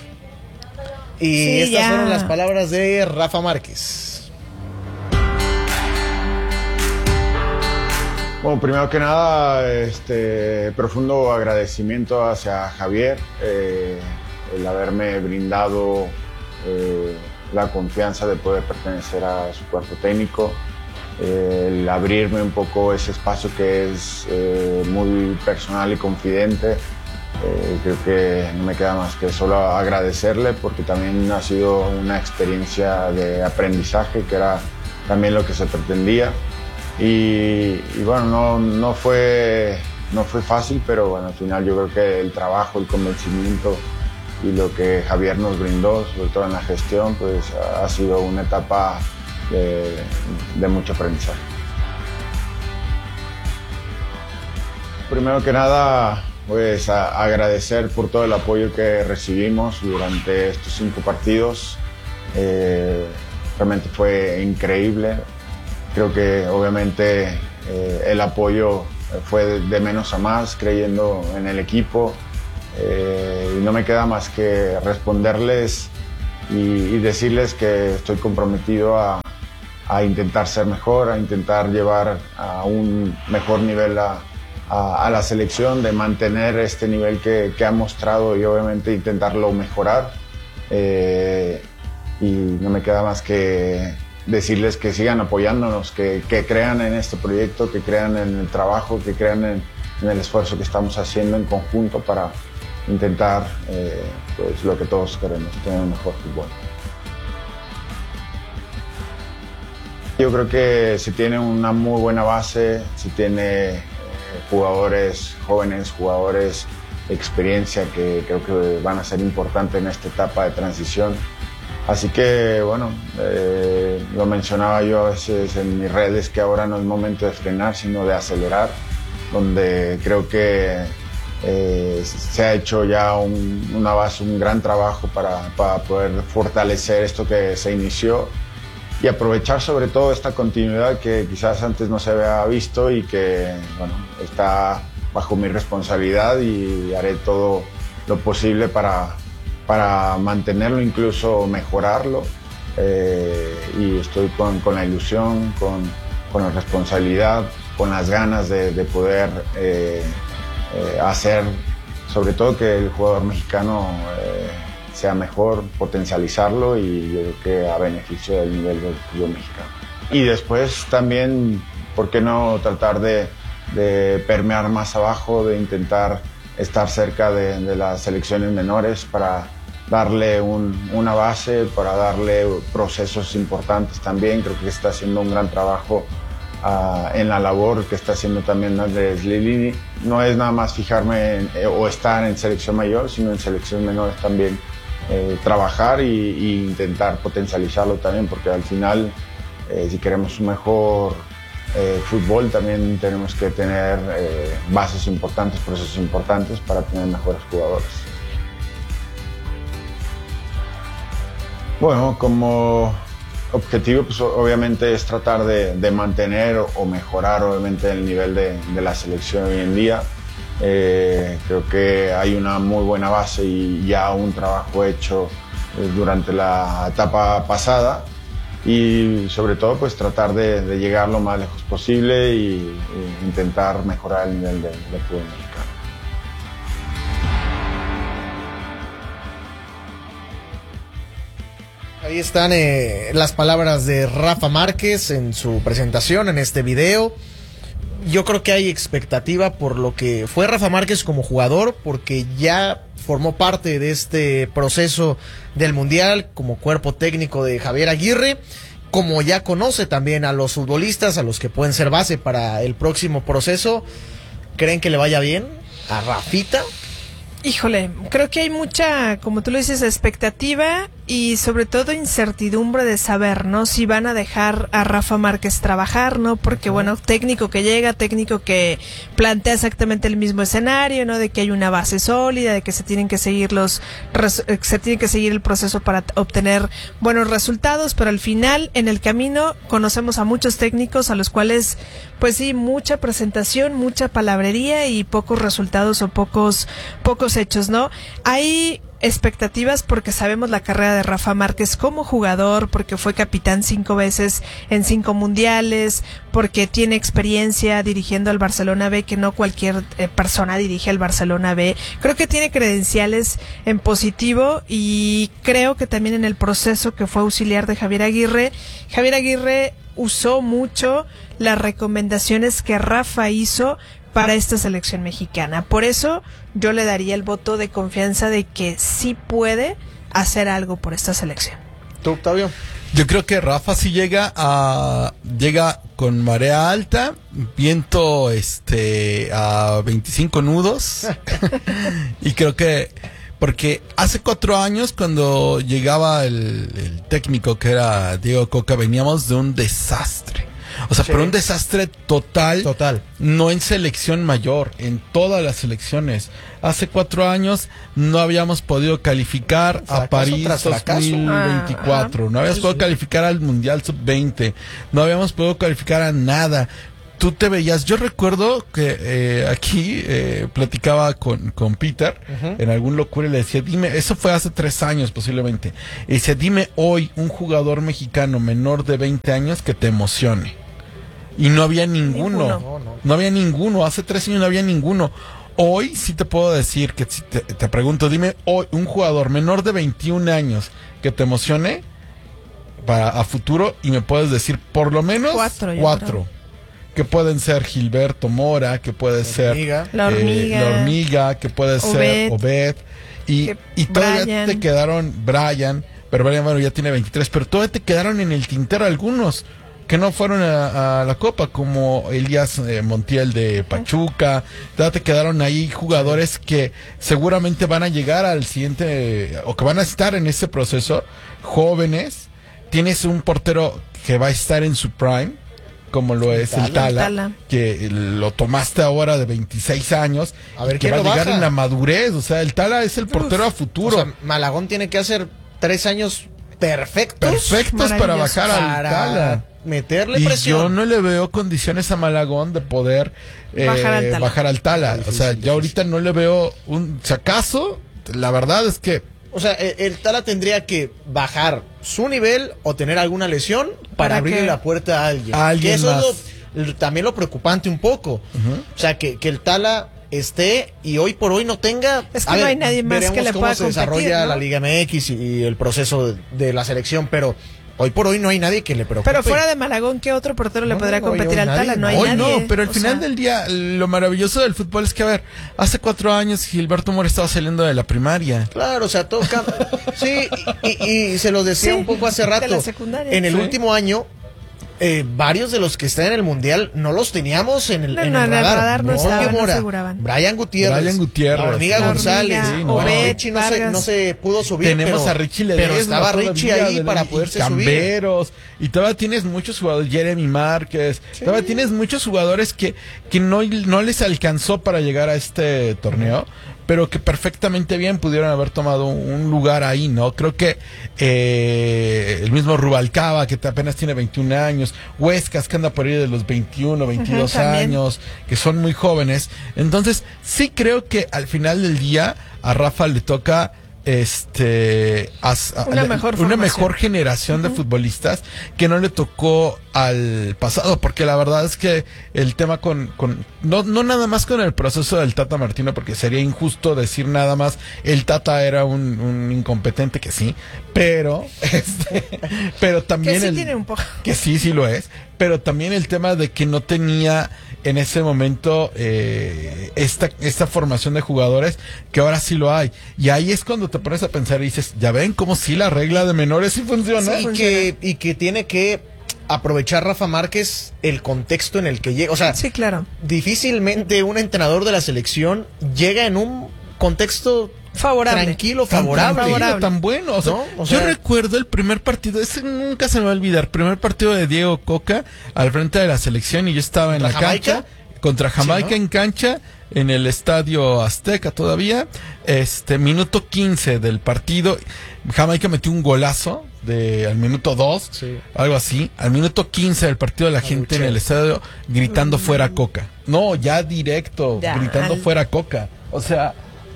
Y Sí, estas ya. fueron las palabras de Rafa Márquez. Bueno, primero que nada, este profundo agradecimiento hacia Javier, eh, el haberme brindado eh, la confianza de poder pertenecer a su cuerpo técnico, eh, el abrirme un poco ese espacio que es eh, muy personal y confidente. Eh, creo que no me queda más que solo agradecerle, porque también ha sido una experiencia de aprendizaje, que era también lo que se pretendía. Y, y bueno, no, no, fue, no fue fácil, pero bueno, al final yo creo que el trabajo, el convencimiento y lo que Javier nos brindó, sobre todo en la gestión, pues ha sido una etapa de, de mucho aprendizaje. Primero que nada, pues a- agradecer por todo el apoyo que recibimos durante estos cinco partidos. Eh, realmente fue increíble. Creo que obviamente eh, el apoyo fue de, de menos a más, creyendo en el equipo. Eh, y no me queda más que responderles y, y decirles que estoy comprometido a, a intentar ser mejor, a intentar llevar a un mejor nivel a, a, a la selección, de mantener este nivel que, que ha mostrado y obviamente intentarlo mejorar. Eh, y no me queda más que decirles que sigan apoyándonos, que, que crean en este proyecto, que crean en el trabajo, que crean en, en el esfuerzo que estamos haciendo en conjunto para intentar eh, pues, lo que todos queremos, tener un mejor fútbol. Yo creo que se tiene una muy buena base, se tiene eh, jugadores jóvenes, jugadores de experiencia que creo que van a ser importantes en esta etapa de transición. Así que, bueno, eh, lo mencionaba yo a veces en mis redes, que ahora no es momento de frenar, sino de acelerar, donde creo que eh, se ha hecho ya un, una base, un gran trabajo para, para poder fortalecer esto que se inició. y aprovechar sobre todo esta continuidad que quizás antes no se había visto y que, bueno, está bajo mi responsabilidad y haré todo lo posible para, para mantenerlo, incluso mejorarlo. Eh, y estoy con, con la ilusión, con, con la responsabilidad, con las ganas de, de poder eh, eh, hacer, sobre todo que el jugador mexicano eh, sea mejor, potencializarlo y yo creo que a beneficio del nivel del fútbol mexicano. Y después también, ¿por qué no tratar de, de permear más abajo, de intentar estar cerca de, de las selecciones menores para darle un, una base, para darle procesos importantes también? Creo que está haciendo un gran trabajo uh, en la labor que está haciendo también Andrés Lilini. No es nada más fijarme en, eh, o estar en selección mayor, sino en selecciones menores también. Eh, trabajar y, y intentar potencializarlo también, porque al final eh, si queremos un mejor eh, fútbol también tenemos que tener eh, bases importantes, procesos importantes para tener mejores jugadores. Bueno, como objetivo pues obviamente es tratar de, de mantener o mejorar obviamente el nivel de, de la selección hoy en día. Eh, creo que hay una muy buena base y ya un trabajo hecho eh, durante la etapa pasada y sobre todo pues tratar de, de llegar lo más lejos posible y, y intentar mejorar el nivel del de fútbol mexicano. Ahí están eh, las palabras de Rafa Márquez en su presentación en este video. Yo creo que hay expectativa por lo que fue Rafa Márquez como jugador, porque ya formó parte de este proceso del Mundial como cuerpo técnico de Javier Aguirre, como ya conoce también a los futbolistas, a los que pueden ser base para el próximo proceso. ¿Creen que le vaya bien a Rafita? Híjole, creo que hay mucha, como tú lo dices, expectativa y sobre todo incertidumbre de saber, ¿no? Si van a dejar a Rafa Márquez trabajar, ¿no? Porque, bueno, técnico que llega, técnico que plantea exactamente el mismo escenario, ¿no? De que hay una base sólida, de que se tienen que seguir los, se tiene que seguir el proceso para obtener buenos resultados, pero al final, en el camino, conocemos a muchos técnicos a los cuales, pues sí, mucha presentación, mucha palabrería y pocos resultados o pocos, pocos hechos, ¿no? Hay expectativas porque sabemos la carrera de Rafa Márquez como jugador, porque fue capitán cinco veces en cinco mundiales, porque tiene experiencia dirigiendo al Barcelona B, que no cualquier eh, persona dirige al Barcelona B. Creo que tiene credenciales en positivo y creo que también en el proceso que fue auxiliar de Javier Aguirre, Javier Aguirre usó mucho las recomendaciones que Rafa hizo para esta selección mexicana. Por eso yo le daría el voto de confianza de que sí puede hacer algo por esta selección. ¿Tú, Octavio? Yo creo que Rafa sí llega a llega con marea alta, viento este a veinticinco nudos y creo que porque hace cuatro años cuando llegaba el, el técnico que era Diego Coca veníamos de un desastre. O sea, sí. Pero un desastre total, total, no en selección mayor, en todas las selecciones. Hace cuatro años no habíamos podido calificar fracaso a París dos mil veinticuatro, ah, no habíamos sí, podido sí. calificar al Mundial sub veinte, no habíamos podido calificar a nada. Tú te veías, yo recuerdo que eh, aquí eh, platicaba con, con Peter uh-huh. en algún locura y le decía, dime, eso fue hace tres años posiblemente, y dice, dime hoy un jugador mexicano menor de veinte años que te emocione. Y no había ninguno, ninguno. No, no. no había ninguno, hace tres años no había ninguno. Hoy sí te puedo decir que si te, te pregunto, dime hoy un jugador menor de veintiún años que te emocione para a futuro y me puedes decir por lo menos cuatro. cuatro. Que pueden ser Gilberto Mora, que puede la ser hormiga. La, hormiga. Eh, la hormiga, que puede Obed. ser Obed. Y, y todavía Brian. te quedaron Brian, pero Brian bueno, ya tiene veintitrés, pero todavía te quedaron en el tintero algunos que no fueron a, a la Copa, como Elías eh, Montiel de Pachuca. Ya te quedaron ahí jugadores que seguramente van a llegar al siguiente, o que van a estar en ese proceso, jóvenes. Tienes un portero que va a estar en su prime, como lo es el Tala, el Tala, que lo tomaste ahora de veintiséis años, a ver, que va a llegar en la madurez. O sea, el Tala es el portero Uf, a futuro. O sea, Malagón tiene que hacer tres años perfectos. Perfectos para bajar al Tala. Meterle y presión. yo no le veo condiciones a Malagón de poder eh, Bajar al Tala. bajar al Tala. O sea, yo ahorita no le veo un... Si acaso, la verdad es que... O sea, el, el Tala tendría que bajar su nivel o tener alguna lesión para, ¿Para abrirle qué? la puerta a alguien. A alguien que eso más. es lo, también lo preocupante un poco. Uh-huh. O sea, que, que el Tala esté y hoy por hoy no tenga... Es que a no ver, hay nadie más veremos que le cómo pueda se competir, desarrolla ¿no? la Liga M X y, y el proceso de, de la selección, pero hoy por hoy no hay nadie que le preocupe. Pero fuera de Malagón, ¿qué otro portero le No, podría no, competir hoy al nadie, Tala? No hay Hoy nadie. no, pero al O final sea, del día, lo maravilloso del fútbol es que, a ver, hace cuatro años Gilberto Mora estaba saliendo de la primaria. Claro, o sea, todo cambia. Sí, y, y- y se los decía Sí, un poco hace de rato. la secundaria. En el Sí. último año, eh, varios de los que están en el Mundial no los teníamos en el, No, en no, el en el radar. radar no Hormiguero estaban, no Mora, figuraban. Brian Gutiérrez. Brian Gutiérrez. La Hormiga La González. Hormiga, Sí, no. Obed, Richie no se, Vargas. no se pudo subir. Tenemos pero, a Richie Ledesma Pero estaba todavía Richie ahí de para la- poderse subir. Camberos, y todavía tienes muchos jugadores, Jeremy Márquez, todavía tienes muchos jugadores que, que no, no les alcanzó para llegar a este torneo, pero que perfectamente bien pudieron haber tomado un lugar ahí, ¿no? Creo que eh, el mismo Rubalcaba, que apenas tiene veintiún años, Huescas, que anda por ahí de los veintiuno, veintidós Ujú, también. años, que son muy jóvenes. Entonces, sí creo que al final del día a Rafa le toca este as- a- Una le- mejor una formación. mejor generación de futbolistas que no le tocó al pasado, porque la verdad es que el tema con, con no, no nada más con el proceso del Tata Martino, porque sería injusto decir nada más el Tata era un, un incompetente, que sí, pero este, pero también Que sí el, tiene un poco. que sí, sí lo es, pero también el tema de que no tenía en ese momento eh, esta, esta formación de jugadores que ahora sí lo hay. Y ahí es cuando te pones a pensar y dices, ya ven cómo sí la regla de menores sí funciona. Sí, y, que, y que tiene que aprovechar Rafa Márquez el contexto en el que llega. O sea, Sí, claro. difícilmente un entrenador de la selección llega en un contexto Favorable. tranquilo, Tan favorable. tranquilo, tan bueno. O sea, ¿No? O yo sea- recuerdo el primer partido, ese nunca se me va a olvidar, primer partido de Diego Coca al frente de la selección y yo estaba en la ¿Contra Jamaica? cancha, contra Jamaica Sí, ¿no? en cancha, en el estadio Azteca todavía, este minuto quince del partido, Jamaica metió un golazo de al minuto dos, Sí. algo así, al minuto quince del partido la gente en el estadio gritando fuera Coca. No, ya directo, Ya, gritando al- fuera Coca. O sea,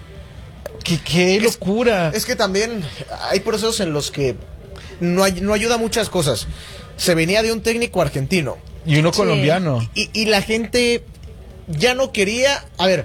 qué, qué Es- locura. Es que también hay procesos en los que no, hay, no ayuda muchas cosas. Se venía de un técnico argentino Y uno Sí. colombiano. y, y la gente ya no quería, a ver,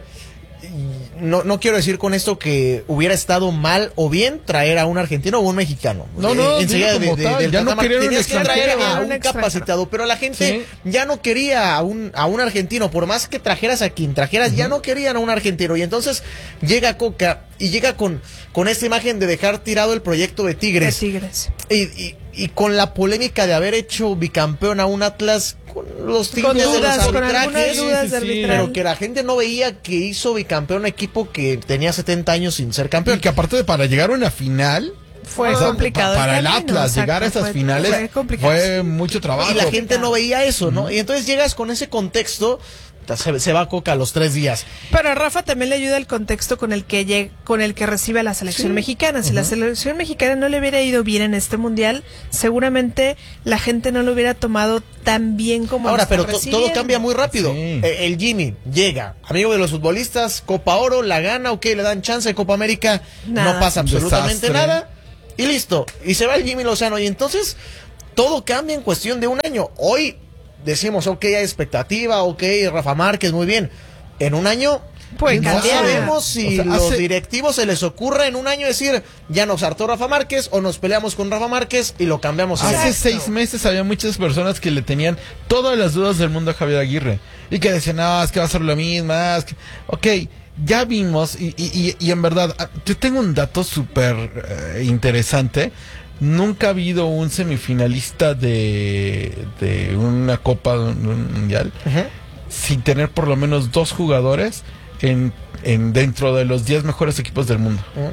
no, no quiero decir con esto que hubiera estado mal o bien traer a un argentino o un mexicano. No, no, Eh, enseguida dilo como tal, del ya no Tata querían un Martínez, tenías que traer extranjero. a Un un extranjero. capacitado, pero la gente ya no quería a un, a un argentino, por más que trajeras a quien trajeras, ya no querían a un argentino. Y entonces llega Coca y llega con, con esta imagen de dejar tirado el proyecto de De Tigres. Tigres. Y, y, y con la polémica de haber hecho bicampeón a un Atlas con los Con tintes de los dudas, con arbitrajes, algunas dudas sí, de sí, arbitral. pero que la gente no veía que hizo bicampeón un equipo que tenía setenta años sin ser campeón. Y que aparte de para llegar a una final, Fue o sea, complicado pa- para el el camino, Atlas, exacto, llegar a esas fue- finales fue complicado. fue mucho trabajo. Y la gente no veía eso, ¿no? Y entonces llegas con ese contexto, se, se va Coca a los tres días. Pero a Rafa también le ayuda el contexto con el que lleg- con el que recibe a la selección mexicana. Si la selección mexicana no le hubiera ido bien en este mundial, seguramente la gente no lo hubiera tomado tan bien como Ahora, lo está pero to- todo recibiendo. cambia muy rápido. Sí. Eh, el Jimmy llega, amigo de los futbolistas, Copa Oro, la gana, ok, le dan chance de Copa América, Nada. no pasa Un absolutamente desastre. nada, y listo. Y se va el Jimmy Lozano, y entonces todo cambia en cuestión de un año. Hoy decimos, ok, hay expectativa, ok, Rafa Márquez, muy bien. En un año... Puede no cambiar. sabemos si O sea, los hace- directivos se les ocurre en un año decir, ya nos hartó Rafa Márquez, o nos peleamos con Rafa Márquez y lo cambiamos. en Hace el- seis meses había muchas personas que le tenían todas las dudas del mundo a Javier Aguirre y que decían, no, es que va a ser lo mismo, ah, es que... ok, ya vimos y, y, y, y en verdad, ah, yo tengo un dato súper eh, interesante. Nunca ha habido un semifinalista de, de una copa, de un, de un mundial, Ujú. sin tener por lo menos dos jugadores en, en dentro de los diez mejores equipos del mundo. Ujú.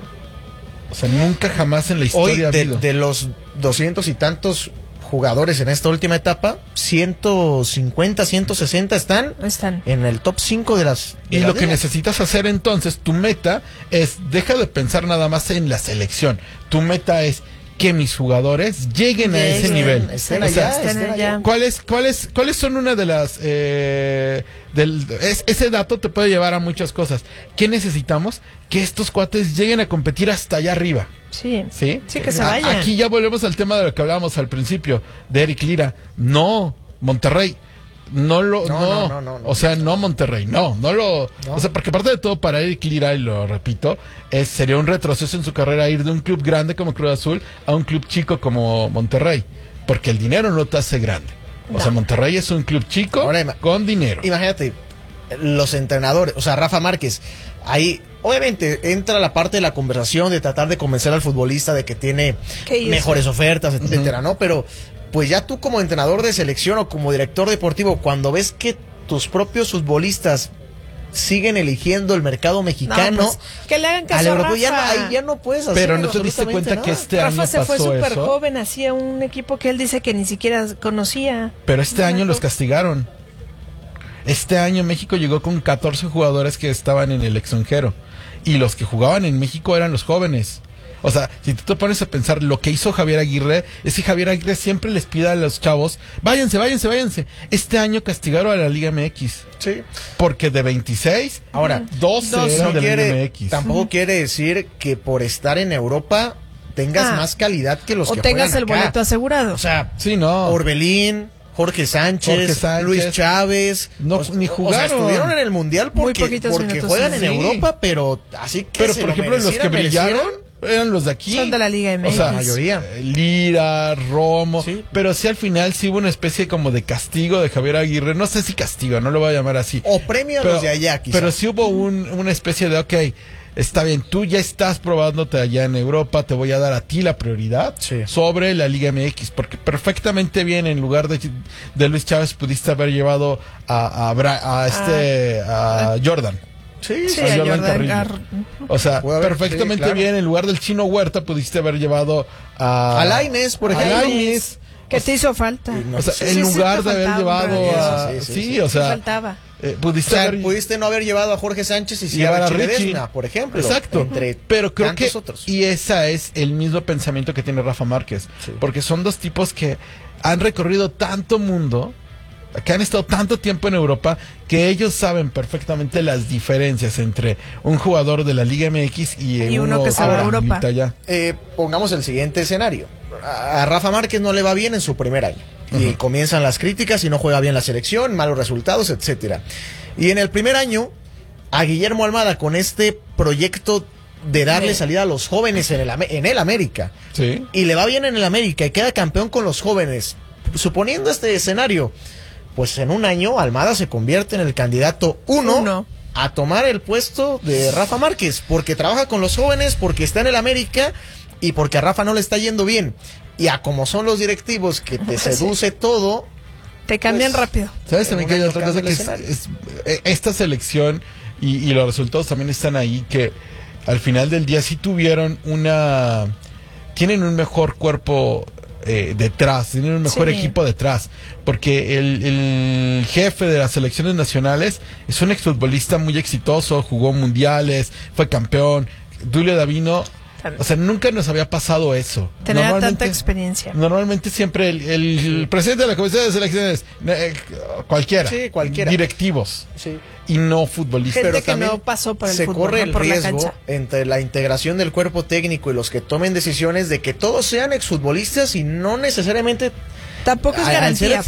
O sea, nunca jamás en la Hoy, historia ha de, habido. de los doscientos y tantos jugadores en esta última etapa, ciento cincuenta, ciento sesenta están Están. en el top cinco de las... de Y las lo que ligas. necesitas hacer entonces, tu meta es, deja de pensar nada más en la selección. Tu meta es, que mis jugadores lleguen, lleguen a ese nivel. Estén allá, o sea, estén allá. ¿Cuáles, cuáles, cuáles son una de las... Eh, del, es, ese dato te puede llevar a muchas cosas. ¿Qué necesitamos? Que estos cuates lleguen a competir hasta allá arriba. Sí, sí, sí que se vaya. Aquí ya volvemos al tema de lo que hablábamos al principio, de Eric Lira. No, Monterrey... No lo, no, no, no, no, no o sea, no Monterrey, no, no lo, no. O sea, porque aparte de todo para Eric Lira, y lo repito, es, sería un retroceso en su carrera ir de un club grande como Cruz Azul a un club chico como Monterrey, porque el dinero no te hace grande. O no. sea, Monterrey es un club chico Ahora, con dinero. Imagínate, los entrenadores, o sea, Rafa Márquez, ahí obviamente entra la parte de la conversación de tratar de convencer al futbolista de que tiene mejores ofertas, etcétera, uh-huh. ¿no? Pero pues ya tú como entrenador de selección o como director deportivo, cuando ves que tus propios futbolistas siguen eligiendo el mercado mexicano, no, pues, que le hagan caso a Rafa. Ya, ahí ya no puedes hacer. Pero no te diste cuenta nada. Que este Rafa año se pasó fue súper eso? joven, hacía un equipo que él dice que ni siquiera conocía. Pero este no, año los castigaron. Este año México llegó con catorce jugadores que estaban en el extranjero y los que jugaban en México eran los jóvenes. O sea, si tú te pones a pensar lo que hizo Javier Aguirre, es que Javier Aguirre siempre les pide a los chavos, váyanse, váyanse, váyanse. Este año castigaron a la Liga M X. Sí. Porque de veintiséis, ahora doce no, eran no de quiere, la Liga M X. Tampoco uh-huh. quiere decir que por estar en Europa tengas ah. más calidad que los o que tengas juegan el acá. boleto asegurado. O sea, sí, no. Orbelín, Jorge Sánchez, Jorge Sánchez, Luis Chávez, no, o, ni jugaron. O sea, estuvieron en el Mundial porque, porque juegan en sí. Europa, pero así que Pero se por lo ejemplo, los que brillaron eran los de aquí. Son de la Liga M X. O sea, la mayoría. Lira, Romo. Sí. Pero sí, al final sí hubo una especie como de castigo de Javier Aguirre. No sé si castigo, no lo voy a llamar así. O premio a pero, los de allá, quizás. Pero sí hubo un, una especie de, ok, está bien, tú ya estás probándote allá en Europa, te voy a dar a ti la prioridad sí. sobre la Liga M X. Porque perfectamente bien, en lugar de, de Luis Chávez, pudiste haber llevado a, a, a, a este, a Jordan. Sí, sí, a Jordan Carrillo. O sea, haber, perfectamente sí, claro. bien, en lugar del Chino Huerta pudiste haber llevado a... A Lainez, por ejemplo. A Lainez. Que te hizo falta. No, o sea, sí, en lugar sí, de haber llevado a... Sí, sí, sí, sí o sea... faltaba. Eh, pudiste, o sea, haber... pudiste no haber llevado a Jorge Sánchez y sí llevar a Richie Ledesma, por ejemplo. Exacto. Entre Pero creo que... otros. Y ese es el mismo pensamiento que tiene Rafa Márquez. Sí. Porque son dos tipos que han recorrido tanto mundo, que han estado tanto tiempo en Europa, que ellos saben perfectamente las diferencias entre un jugador de la Liga M X y, y uno, uno que se va a Europa. Eh, pongamos el siguiente escenario. A Rafa Márquez no le va bien en su primer año. Uh-huh. Y comienzan las críticas y no juega bien la selección, malos resultados, etcétera. Y en el primer año, a Guillermo Almada, con este proyecto de darle sí. salida a los jóvenes en el, en el América, sí. y le va bien en el América y queda campeón con los jóvenes, suponiendo este escenario, pues en un año Almada se convierte en el candidato uno, uno a tomar el puesto de Rafa Márquez, porque trabaja con los jóvenes, porque está en el América y porque a Rafa no le está yendo bien. Y a como son los directivos que te seduce sí. todo, te cambian pues, rápido. ¿Sabes también que hay otra cosa? Que es, es, esta selección y, y los resultados también están ahí, que al final del día sí tuvieron una... Tienen un mejor cuerpo eh, detrás, tienen un mejor sí. equipo detrás, porque el, el jefe de las selecciones nacionales es un exfutbolista muy exitoso, jugó mundiales, fue campeón. Dulio Davino, o sea, nunca nos había pasado eso. Tener tanta experiencia. Normalmente siempre el, el, el presidente de la comisión de selecciones, eh, cualquiera, sí, cualquiera, directivos, sí. y no futbolistas. Gente Pero que no pasó por el se fútbol, corre no el por riesgo la cancha. entre la integración del cuerpo técnico y los que tomen decisiones de que todos sean exfutbolistas y no necesariamente tampoco es al garantía. ser